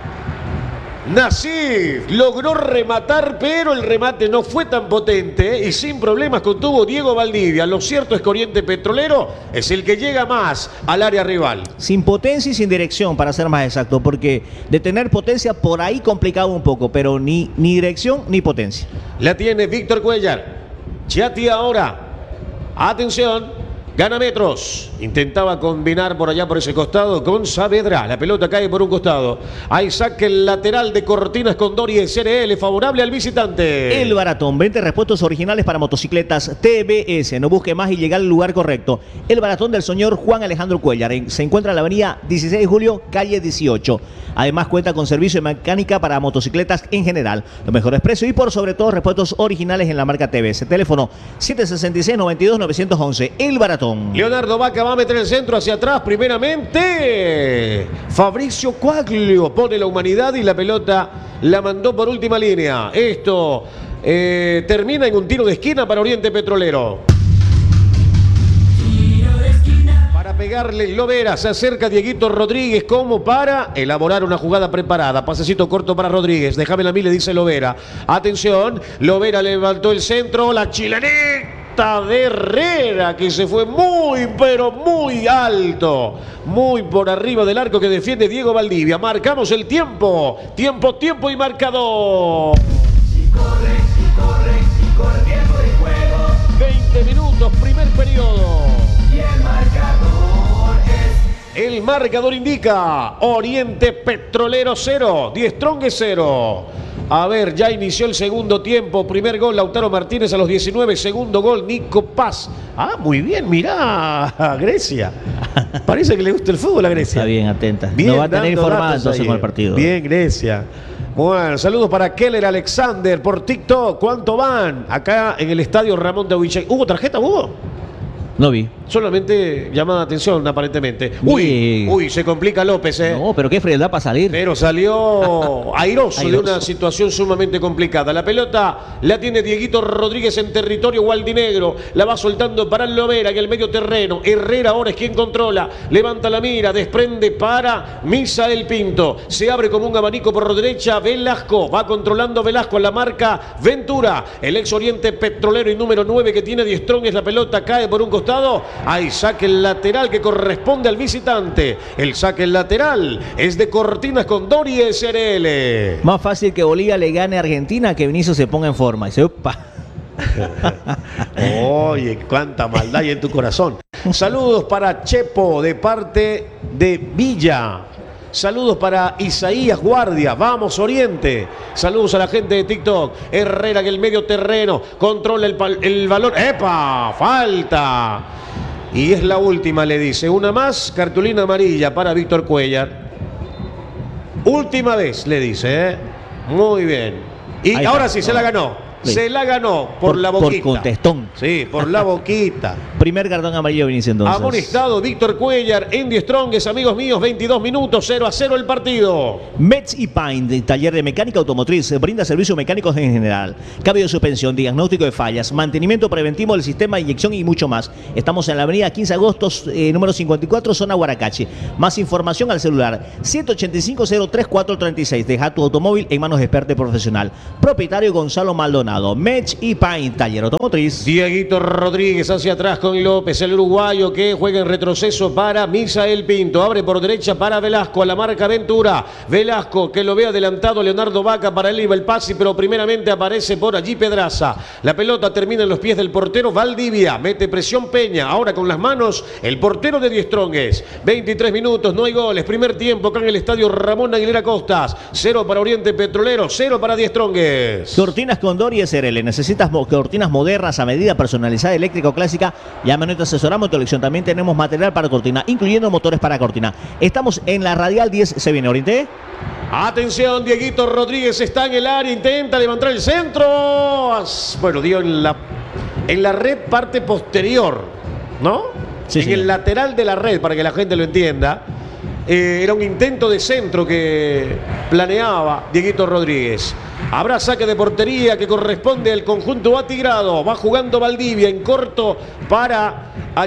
Nasif logró rematar, pero el remate no fue tan potente y sin problemas contuvo Diego Valdivia. Lo cierto es que Oriente Petrolero es el que llega más al área rival. Sin potencia y sin dirección, para ser más exacto, porque de tener potencia por ahí complicado un poco, pero ni, ni dirección ni potencia. La tiene Víctor Cuellar. Chiatti ahora. Atención. Gana metros. Intentaba combinar por allá por ese costado con Saavedra. La pelota cae por un costado. Hay saque lateral de Cortinas Condori S R L favorable al visitante. El Baratón, veinte repuestos originales para motocicletas T B S. No busque más y llega al lugar correcto. El Baratón del señor Juan Alejandro Cuellar. En- se encuentra en la avenida dieciséis de julio, calle dieciocho. Además cuenta con servicio de mecánica para motocicletas en general. Los mejores precios y por sobre todo repuestos originales en la marca T B S. Teléfono siete seis seis, nueve dos, nueve uno uno. El Baratón cartón. Leonardo Vaca va a meter el centro hacia atrás. Primeramente, Fabricio Quaglio pone la humanidad y la pelota la mandó por última línea. Esto eh, termina en un tiro de esquina para Oriente Petrolero. Para pegarle Lovera, se acerca Dieguito Rodríguez como para elaborar una jugada preparada. Pasecito corto para Rodríguez. Déjame a mí, le dice Lovera. Atención, Lovera levantó el centro, la chilenita de Herrera que se fue muy, pero muy alto. Muy por arriba del arco que defiende Diego Valdivia. Marcamos el tiempo. Tiempo, tiempo y marcador. Y corre, y corre, y corre tiempo de juego. veinte minutos, primer periodo. Y el marcador es... El marcador indica Oriente Petrolero cero, Die Strong cero. A ver, ya inició el segundo tiempo. Primer gol, Lautaro Martínez a los diecinueve. Segundo gol, Nico Paz. Ah, muy bien, mirá a Grecia. Parece que le gusta el fútbol a Grecia. Está bien, atenta. Bien, Nos va a tener dando informada datos entonces ahí. con el partido. Bien, Grecia. Bueno, saludos para Keller Alexander por TikTok. ¿Cuánto van? Acá en el estadio Ramón de Aguichek. ¿Hubo tarjeta, Hugo? No vi. Solamente llamada de atención, aparentemente. Uy, Bien. uy, se complica López, ¿eh? No, pero qué frialdad para salir. Pero salió airoso, de Airoso. una situación sumamente complicada. La pelota la tiene Dieguito Rodríguez en territorio gualdinegro. La va soltando para Lovera en el medio terreno. Herrera ahora es quien controla. Levanta la mira, desprende para Misael Pinto. Se abre como un abanico por derecha. Velasco va controlando Velasco a la marca Ventura. El ex Oriente Petrolero y número nueve que tiene Die Strong es la pelota. Cae por un costado. Hay saque lateral que corresponde al visitante. El saque lateral es de Cortinas Condori S R L. Más fácil que Bolivia le gane a Argentina que Vinicius se ponga en forma. Y dice, opa. Oye, cuánta maldad hay en tu corazón. Saludos para Chepo de parte de Villa. Saludos para Isaías Guardia. Vamos, Oriente. Saludos a la gente de TikTok. Herrera en el medio terreno. Controla el, el balón. ¡Epa! ¡Falta! Y es la última, le dice. Una más, cartulina amarilla para Víctor Cuellar. Última vez, le dice. ¿eh? Muy bien. Y Ahí ahora está. sí, se la ganó. Sí. Se la ganó por, Por- la por boquita. contestón. Sí, por la boquita. Primer cartón amarillo Vinicius entonces. Amonestado Víctor Cuellar en Die Strongest, amigos míos, veintidós minutos, cero a cero el partido. Metz y Paint, taller de mecánica automotriz, brinda servicios mecánicos en general, cambio de suspensión, diagnóstico de fallas, mantenimiento preventivo del sistema de inyección y mucho más. Estamos en la avenida quince de agosto, eh, número cincuenta y cuatro, zona Guaracachi. Más información al celular ciento ochenta y cinco, cero treinta y cuatro treinta y seis. Deja tu automóvil en manos de experto y profesional. Propietario Gonzalo Maldonado. Metz y Paint, taller automotriz. Dieguito Rodríguez hacia atrás con López, el uruguayo que juega en retroceso para Misael Pinto. Abre por derecha para Velasco, a la marca Ventura. Velasco que lo ve adelantado Leonardo Vaca, para él iba el pase, pero primeramente aparece por allí Pedraza. La pelota termina en los pies del portero Valdivia. Mete presión Peña. Ahora con las manos el portero de Die Strongest. veintitrés minutos, no hay goles. Primer tiempo acá en el estadio Ramón Aguilera Costas. Cero para Oriente Petrolero, cero para Die Strongest. Cortinas Condori S R L. Necesitas mo- cortinas modernas a medida, personalizada, eléctrica o clásica. Llámanos y te asesoramos tu elección. También tenemos material para cortina, incluyendo motores para cortina. Estamos en la Radial diez. Se viene Oriente. Atención, Dieguito Rodríguez está en el área, intenta levantar el centro. Bueno, dio en la, en la red parte posterior, ¿no? Sí, en señor. el lateral de la red, para que la gente lo entienda. Eh, era un intento de centro que planeaba Dieguito Rodríguez. Habrá saque de portería que corresponde al conjunto atigrado. Va jugando Valdivia en corto para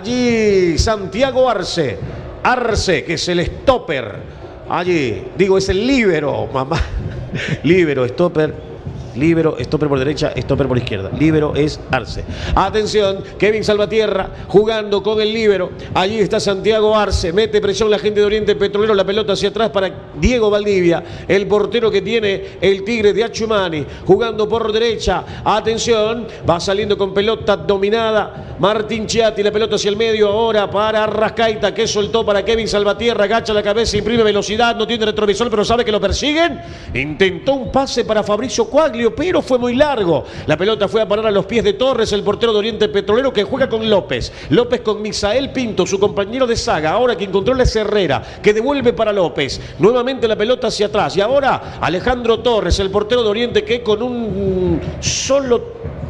allí Santiago Arce. Arce, que es el stopper. Allí, digo, es el líbero, mamá. Líbero, stopper. Líbero, stopper por derecha, stopper por izquierda. Líbero es Arce. Atención, Kevin Salvatierra jugando con el líbero. Allí está Santiago Arce. Mete presión la gente de Oriente Petrolero. La pelota hacia atrás para Diego Valdivia, el portero que tiene el Tigre de Achumani. Jugando por derecha. Atención, va saliendo con pelota dominada Martín Chiatti. La pelota hacia el medio ahora para Arrascaita, que soltó para Kevin Salvatierra. Agacha la cabeza, imprime velocidad. No tiene retrovisor, pero sabe que lo persiguen. Intentó un pase para Fabricio Quaglio, pero fue muy largo. La pelota fue a parar a los pies de Torres, el portero de Oriente Petrolero, que juega con López. López con Misael Pinto, su compañero de saga. Ahora quien controla es Herrera, que devuelve para López. Nuevamente la pelota hacia atrás. Y ahora Alejandro Torres, el portero de Oriente, que con un solo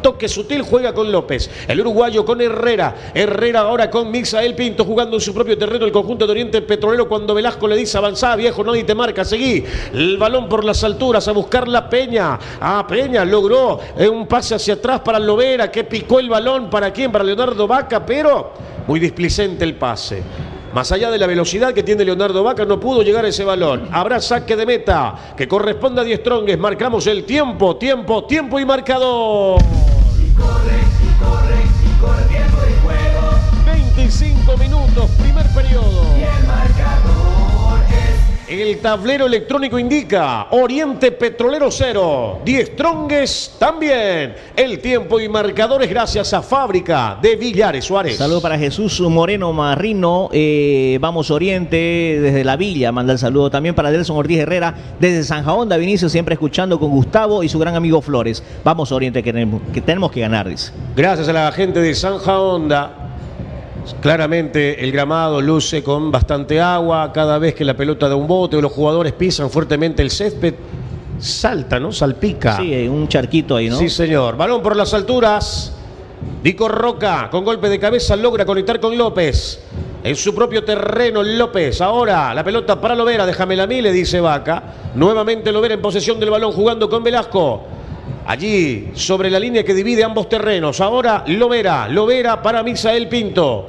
toque sutil, juega con López. El uruguayo con Herrera. Herrera ahora con Misael Pinto, jugando en su propio terreno el conjunto de Oriente Petrolero, cuando Velasco le dice avanzá, viejo, nadie te marca, seguí. El balón por las alturas a buscar la Peña. Ah, Peña logró un pase hacia atrás para Lovera, que picó el balón. ¿Para quién? Para Leonardo Vaca, pero muy displicente el pase. Más allá de la velocidad que tiene Leonardo Vaca, no pudo llegar a ese balón. Habrá saque de meta que corresponde a Die Strongest. Marcamos el tiempo, tiempo, tiempo y marcador. Y corre, y corre, y corre tiempo de juego. veinticinco minutos, primer periodo. Y el marcador es... El tablero electrónico indica Oriente Petrolero cero, Die Strongest también. El tiempo y marcadores gracias a Fábrica de Villares Suárez. Saludo para Jesús Moreno Marrino, eh, vamos Oriente desde la Villa, manda el saludo también para Delson Ortiz Herrera desde Sanjaonda, Vinicio siempre escuchando con Gustavo y su gran amigo Flores. Vamos Oriente, que tenemos que, tenemos que ganar, dice. Gracias a la gente de Sanjaonda. Claramente el gramado luce con bastante agua. Cada vez que la pelota da un bote o los jugadores pisan fuertemente el césped, salta, ¿no? Salpica. Sí, hay un charquito ahí, ¿no? Sí, señor. Balón por las alturas. Dico Roca, con golpe de cabeza, logra conectar con López. En su propio terreno, López. Ahora la pelota para Lovera. Déjamela a mí, le dice Vaca. Nuevamente Lovera en posesión del balón, jugando con Velasco. Allí, sobre la línea que divide ambos terrenos. Ahora Lovera. Lovera para Misael Pinto.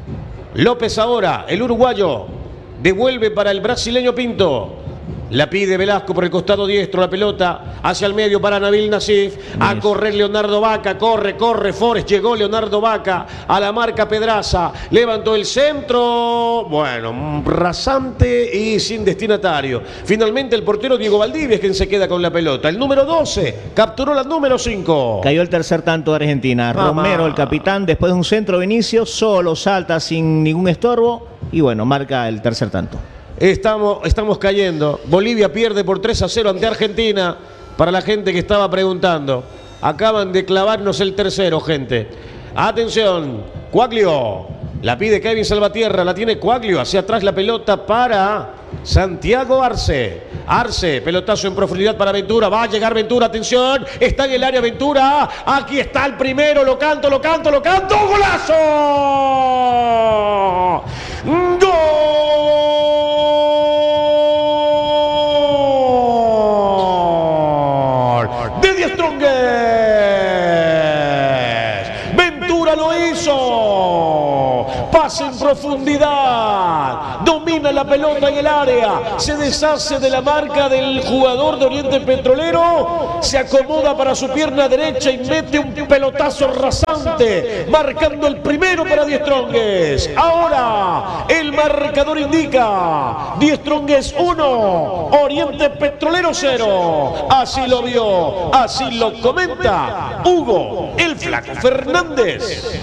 López ahora, el uruguayo. Devuelve para el brasileño Pinto. La pide Velasco por el costado diestro, la pelota hacia el medio para Nabil Nasif. A correr Leonardo Vaca, corre, corre Forest. Llegó Leonardo Vaca a la marca Pedraza. Levantó el centro. Bueno, rasante y sin destinatario. Finalmente el portero Diego Valdivia es quien se queda con la pelota. El número doce capturó la número cinco. Cayó el tercer tanto de Argentina. Mamá. Romero, el capitán, después de un centro de inicio, solo salta sin ningún estorbo y bueno, marca el tercer tanto. Estamos, estamos cayendo. Bolivia pierde por tres a cero ante Argentina. Para la gente que estaba preguntando, acaban de clavarnos el tercero, gente. Atención, Quaglio. La pide Kevin Salvatierra, la tiene Quaglio. Hacia atrás la pelota para Santiago Arce. Arce, pelotazo en profundidad para Ventura. Va a llegar Ventura, atención. Está en el área Ventura. Aquí está el primero. Lo canto, lo canto, lo canto. ¡Golazo! ¡Gol! De Die Strongest. Ventura lo hizo. Pase en profundidad. Domina la pelota en el área. Se deshace de la marca del jugador de Oriente Petrolero. Se acomoda para su pierna derecha y mete un pelotazo rasante. Marcando el primero para Die Strongest. Ahora el marcador indica Die Strongest uno, Oriente Petrolero cero. Así lo vio, así lo comenta Hugo el Flaco Fernández.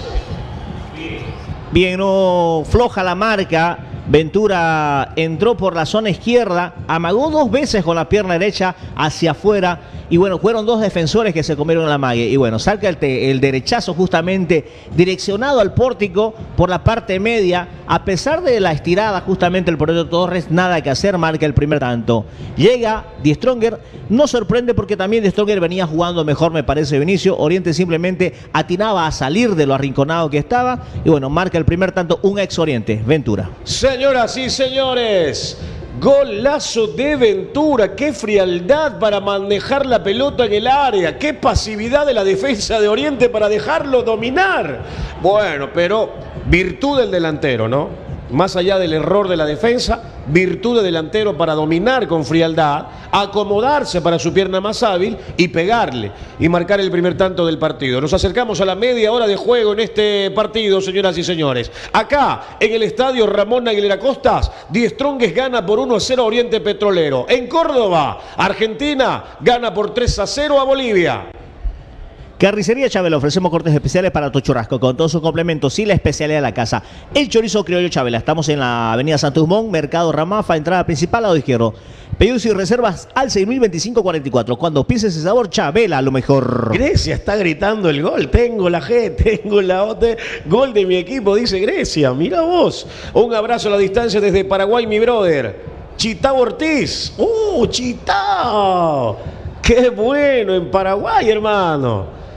Bien, no floja la marca. Ventura entró por la zona izquierda, amagó dos veces con la pierna derecha hacia afuera y bueno, fueron dos defensores que se comieron la mague y bueno, saca el, te, el derechazo justamente direccionado al pórtico por la parte media. A pesar de la estirada justamente el portero Torres, nada que hacer, marca el primer tanto. Llega Die Strongest, no sorprende porque también Die Strongest venía jugando mejor, me parece, Vinicio. Oriente simplemente atinaba a salir de lo arrinconado que estaba y bueno, marca el primer tanto un ex Oriente, Ventura. Señoras y señores, golazo de Ventura. Qué frialdad para manejar la pelota en el área. Qué pasividad de la defensa de Oriente para dejarlo dominar. Bueno, pero virtud del delantero, ¿no? Más allá del error de la defensa, virtud del delantero para dominar con frialdad, acomodarse para su pierna más hábil y pegarle y marcar el primer tanto del partido. Nos acercamos a la media hora de juego en este partido, señoras y señores. Acá, en el estadio Ramón Aguilera Costas, Die Strongest gana por uno a cero a Oriente Petrolero. En Córdoba, Argentina gana por tres a cero a Bolivia. Carnicería Chabela, ofrecemos cortes especiales para tu churrasco con todos sus complementos y la especialidad de la casa. El chorizo criollo Chabela. Estamos en la avenida Santos Dumont, Mercado Ramafa, entrada principal, lado izquierdo. Pedidos y reservas al seis mil veinticinco cuarenta y cuatro. Cuando pienses ese sabor, Chabela, lo mejor. Grecia está gritando el gol. Tengo la G, tengo la O T. Gol de mi equipo, dice Grecia. Mira vos. Un abrazo a la distancia desde Paraguay, mi brother. Chitao Ortiz. ¡Uh, Chitao! ¡Qué bueno en Paraguay, hermano!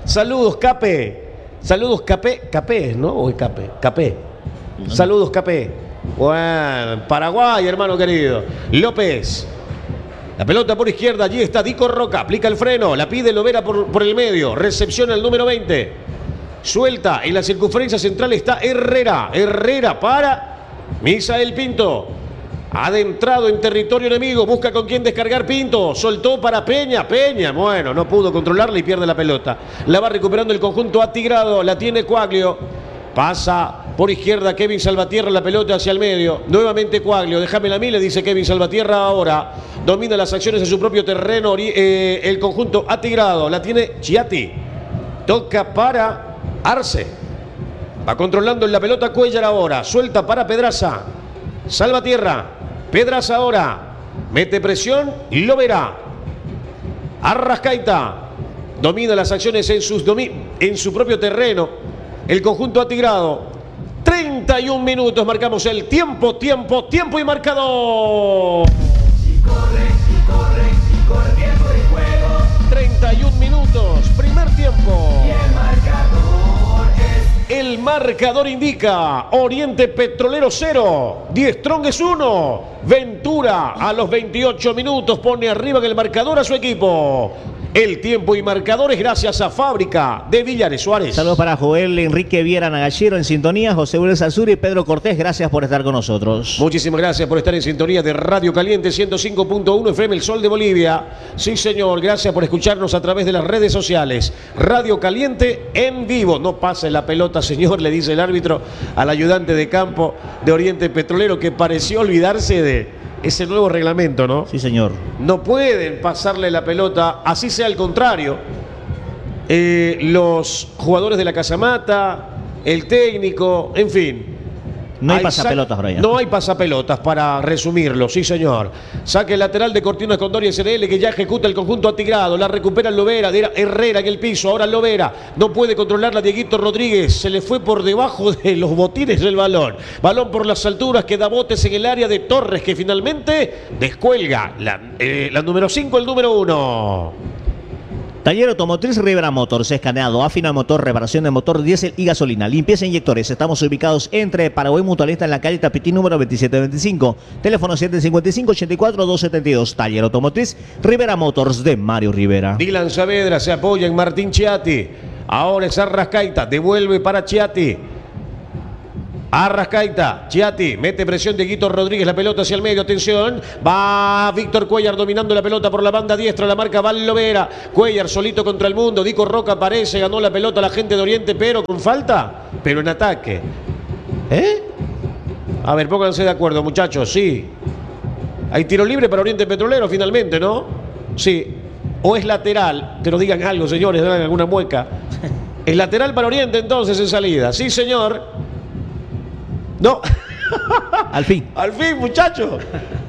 Saludos, Cape. Saludos, Capé. Capé, ¿no? ¿O es Capé? Capé. Saludos, Capé. Bueno, Paraguay, hermano querido. López. La pelota por izquierda, allí está Dico Roca, aplica el freno, la pide Lovera por, por el medio, recepciona el número veinte. Suelta, en la circunferencia central está Herrera. Herrera para Misael Pinto. Adentrado en territorio enemigo, busca con quién descargar Pinto. Soltó para Peña, Peña, bueno, no pudo controlarla y pierde la pelota. La va recuperando el conjunto atigrado, la tiene Coaglio. Pasa por izquierda Kevin Salvatierra, la pelota hacia el medio. Nuevamente Coaglio, déjamela a mí, le dice Kevin Salvatierra ahora. Domina las acciones en su propio terreno eh, el conjunto atigrado. La tiene Chiatti. Toca para Arce. Va controlando en la pelota Cuellar ahora. Suelta para Pedraza. Salvatierra. Pedraza ahora. Mete presión y lo verá. Arrascaita. Domina las acciones en, sus domi en su propio terreno. El conjunto atigrado. treinta y un minutos. Marcamos el tiempo, tiempo, tiempo y marcador. Y corre, y corre, y corre tiempo de juego. treinta y un minutos. Primer tiempo. Y el marcador es... El marcador indica Oriente Petrolero cero, Die Strongest uno. Ventura a los veintiocho minutos pone arriba en el marcador a su equipo. El tiempo y marcadores gracias a Fábrica de Villares Suárez. Saludos para Joel Enrique Viera Nagallero en sintonía, José Luis Azuri y Pedro Cortés, gracias por estar con nosotros. Muchísimas gracias por estar en sintonía de Radio Caliente ciento cinco punto uno F M, El Sol de Bolivia. Sí, señor, gracias por escucharnos a través de las redes sociales. Radio Caliente en vivo. No pase la pelota, señor, le dice el árbitro al ayudante de campo de Oriente Petrolero, que pareció olvidarse de ese nuevo reglamento, ¿no? Sí, señor. No pueden pasarle la pelota, así sea al contrario. Eh, los jugadores de la Casamata, el técnico, en fin. No hay pasapelotas, Brian. No hay pasapelotas, para resumirlo, sí, señor. Saque lateral de Cortinas Condori S R L, que ya ejecuta el conjunto atigrado. La recupera Lovera, era Herrera en el piso. Ahora Lovera no puede controlarla. Dieguito Rodríguez se le fue por debajo de los botines del balón. Balón por las alturas que da botes en el área de Torres, que finalmente descuelga la, eh, la número cinco, el número uno. Taller Automotriz Rivera Motors, escaneado, afina el motor, reparación de motor, diésel y gasolina, limpieza e inyectores. Estamos ubicados entre Paraguay Mutualista en la calle Tapitín número veintisiete veinticinco. Teléfono siete cinco cinco, ochenta y cuatro, doscientos setenta y dos. Taller Automotriz Rivera Motors de Mario Rivera. Dylan Saavedra se apoya en Martín Chiatti. Ahora es Arrascaita, devuelve para Chiatti. Arrascaita, Chiatti, mete presión de Guito Rodríguez, la pelota hacia el medio, atención, va Víctor Cuellar dominando la pelota por la banda diestra, la marca Val Lovera, Cuellar solito contra el mundo, Dico Roca aparece, ganó la pelota la gente de Oriente, pero con falta, pero en ataque. ¿Eh? A ver, pónganse de acuerdo, muchachos, sí. Hay tiro libre para Oriente Petrolero finalmente, ¿no? Sí. O es lateral, que nos digan algo, señores, hagan alguna mueca. Es lateral para Oriente entonces en salida, sí, señor. No. Al fin. Al fin, muchachos.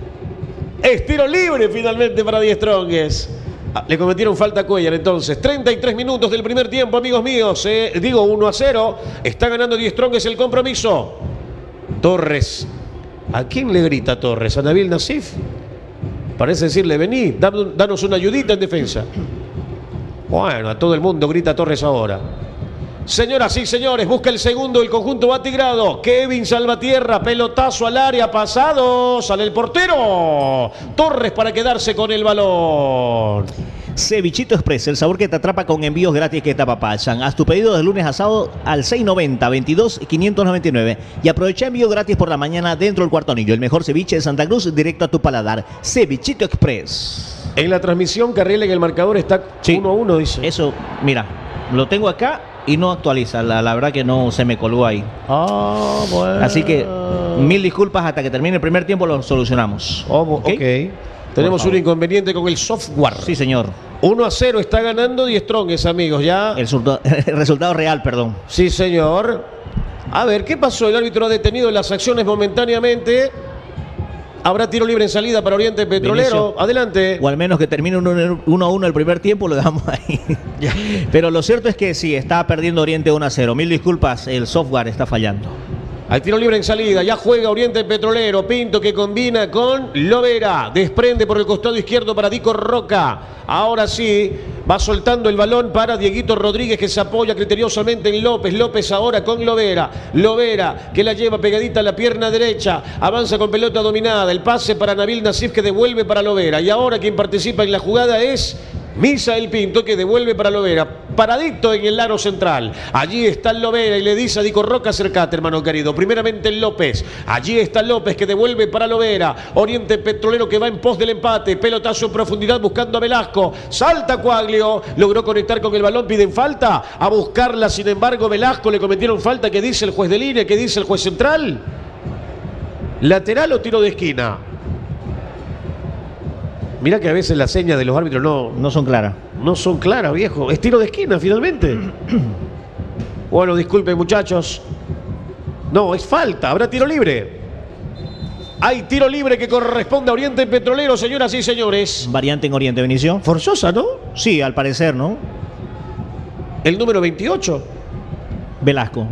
Es tiro libre finalmente para Die Strongest. Ah, le cometieron falta a Cuellar entonces. treinta y tres minutos del primer tiempo, amigos míos. Eh, digo uno a cero. Está ganando Die Strongest el compromiso. Torres. ¿A quién le grita Torres? ¿A Nabil Nasif? Parece decirle, vení, danos una ayudita en defensa. Bueno, a todo el mundo grita Torres ahora. Señoras y señores, busca el segundo el conjunto atigrado. Kevin Salvatierra, pelotazo al área, pasado, sale el portero. Torres para quedarse con el balón. Cevichito Express, el sabor que te atrapa con envíos gratis que te apapachan. Haz tu pedido de lunes a sábado al seis noventa, veintidós, quinientos noventa y nueve. Y aprovecha envío gratis por la mañana dentro del Cuarto Anillo. El mejor ceviche de Santa Cruz, directo a tu paladar. Cevichito Express. En la transmisión, Carriel en el marcador está Sí. uno a uno, dice. Eso, mira, lo tengo acá y no actualiza. La, la verdad que no se me colgó ahí. Ah, bueno. Así que mil disculpas, hasta que termine el primer tiempo lo solucionamos. Oh, ok. ¿Ok? Tenemos Por un favor. inconveniente con el software. Sí, señor. uno a cero está ganando Die Strongest, amigos. Ya. El, surdo- el resultado real, perdón. Sí, señor. A ver, ¿qué pasó? El árbitro ha detenido las acciones momentáneamente. Habrá tiro libre en salida para Oriente Petrolero. Vinicio. Adelante. O al menos que termine uno a uno el primer tiempo, lo dejamos ahí. Pero lo cierto es que sí, está perdiendo Oriente uno a cero. Mil disculpas, el software está fallando. Hay tiro libre en salida, ya juega Oriente Petrolero, Pinto que combina con Lovera, desprende por el costado izquierdo para Dico Roca, ahora sí, va soltando el balón para Dieguito Rodríguez que se apoya criteriosamente en López, López ahora con Lovera, Lovera que la lleva pegadita a la pierna derecha, avanza con pelota dominada, el pase para Nabil Nasif que devuelve para Lovera, y ahora quien participa en la jugada es Misael Pinto que devuelve para Lovera, paradito en el aro central. Allí está Lovera y le dice a Dico Roca, acercate hermano querido. Primeramente López, allí está López que devuelve para Lovera. Oriente Petrolero que va en pos del empate, pelotazo en profundidad buscando a Velasco. Salta Cuaglio, logró conectar con el balón, piden falta, a buscarla sin embargo Velasco, le cometieron falta. ¿Qué dice el juez de línea? ¿Qué dice el juez central? ¿Lateral o tiro de esquina? Mirá que a veces las señas de los árbitros no, No son claras. no son claras, viejo. Es tiro de esquina, finalmente. Bueno, disculpen, muchachos. No, es falta. Habrá tiro libre. Hay tiro libre que corresponde a Oriente Petrolero, señoras y señores. Variante en Oriente, Benicio. Forzosa, ¿no? Sí, al parecer, ¿no? El número veintiocho. Velasco.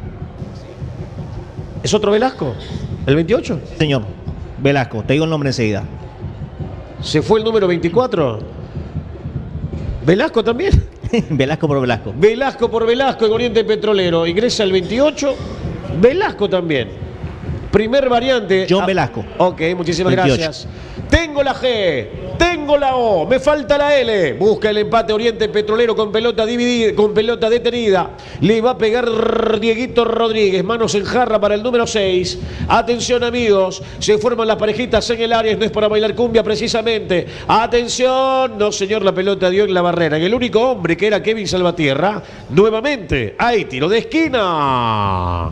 ¿Es otro Velasco? ¿El veintiocho? Señor, Velasco, te digo el nombre enseguida. ¿Se fue el número veinticuatro? ¿Velasco también? Velasco por Velasco. Velasco por Velasco en Oriente Petrolero. Ingresa el veintiocho. Velasco también. Primer variante. John Ah, Velasco. Ok, muchísimas veintiocho. gracias. Tengo la G, tengo la O, me falta la L. Busca el empate Oriente Petrolero con pelota dividida, con pelota detenida. Le va a pegar Dieguito Rodríguez, manos en jarra para el número seis. Atención amigos, se forman las parejitas en el área, no es para bailar cumbia precisamente. Atención, no señor, la pelota dio en la barrera. Y el único hombre que era Kevin Salvatierra, nuevamente hay tiro de esquina.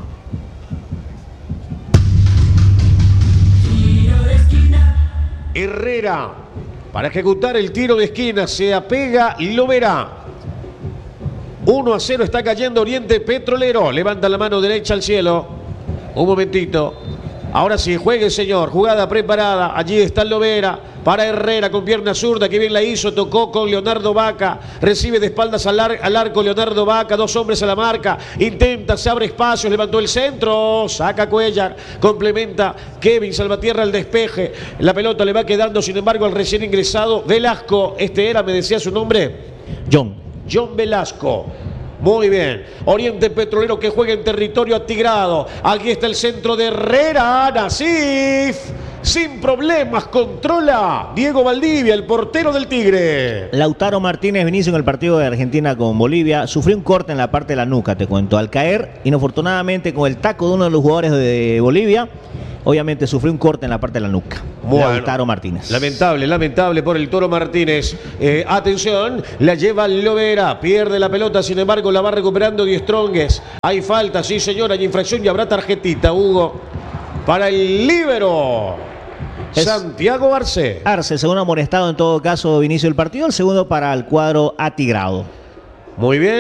Herrera, para ejecutar el tiro de esquina, se apega Lovera. uno a cero está cayendo Oriente Petrolero. Levanta la mano derecha al cielo. Un momentito. Ahora sí, juegue señor. Jugada preparada. Allí está Lovera. Para Herrera con pierna zurda, que bien la hizo, tocó con Leonardo Vaca, recibe de espaldas al, ar al arco Leonardo Vaca, dos hombres a la marca, intenta, se abre espacios, levantó el centro, saca Cuellar, complementa Kevin Salvatierra al despeje, la pelota le va quedando sin embargo al recién ingresado Velasco, este era, me decía su nombre, John. John Velasco. Muy bien. Oriente Petrolero que juega en territorio atigrado. Aquí está el centro de Herrera. Nasif. Sin problemas controla Diego Valdivia, el portero del Tigre. Lautaro Martínez, Vinicio, en el partido de Argentina con Bolivia, sufrió un corte en la parte de la nuca, te cuento. Al caer, inafortunadamente, con el taco de uno de los jugadores de Bolivia, obviamente sufrió un corte en la parte de la nuca. Bueno, Lautaro Martínez. Lamentable, lamentable por el Toro Martínez. Eh, atención, la lleva Lovera, pierde la pelota, sin embargo la va recuperando Di Stronges. Hay falta, sí señor, hay infracción y habrá tarjetita, Hugo, para el líbero. Es Santiago Arce. Arce, segundo amonestado en todo caso, Vinicio del partido, el segundo para el cuadro atigrado. Muy bien.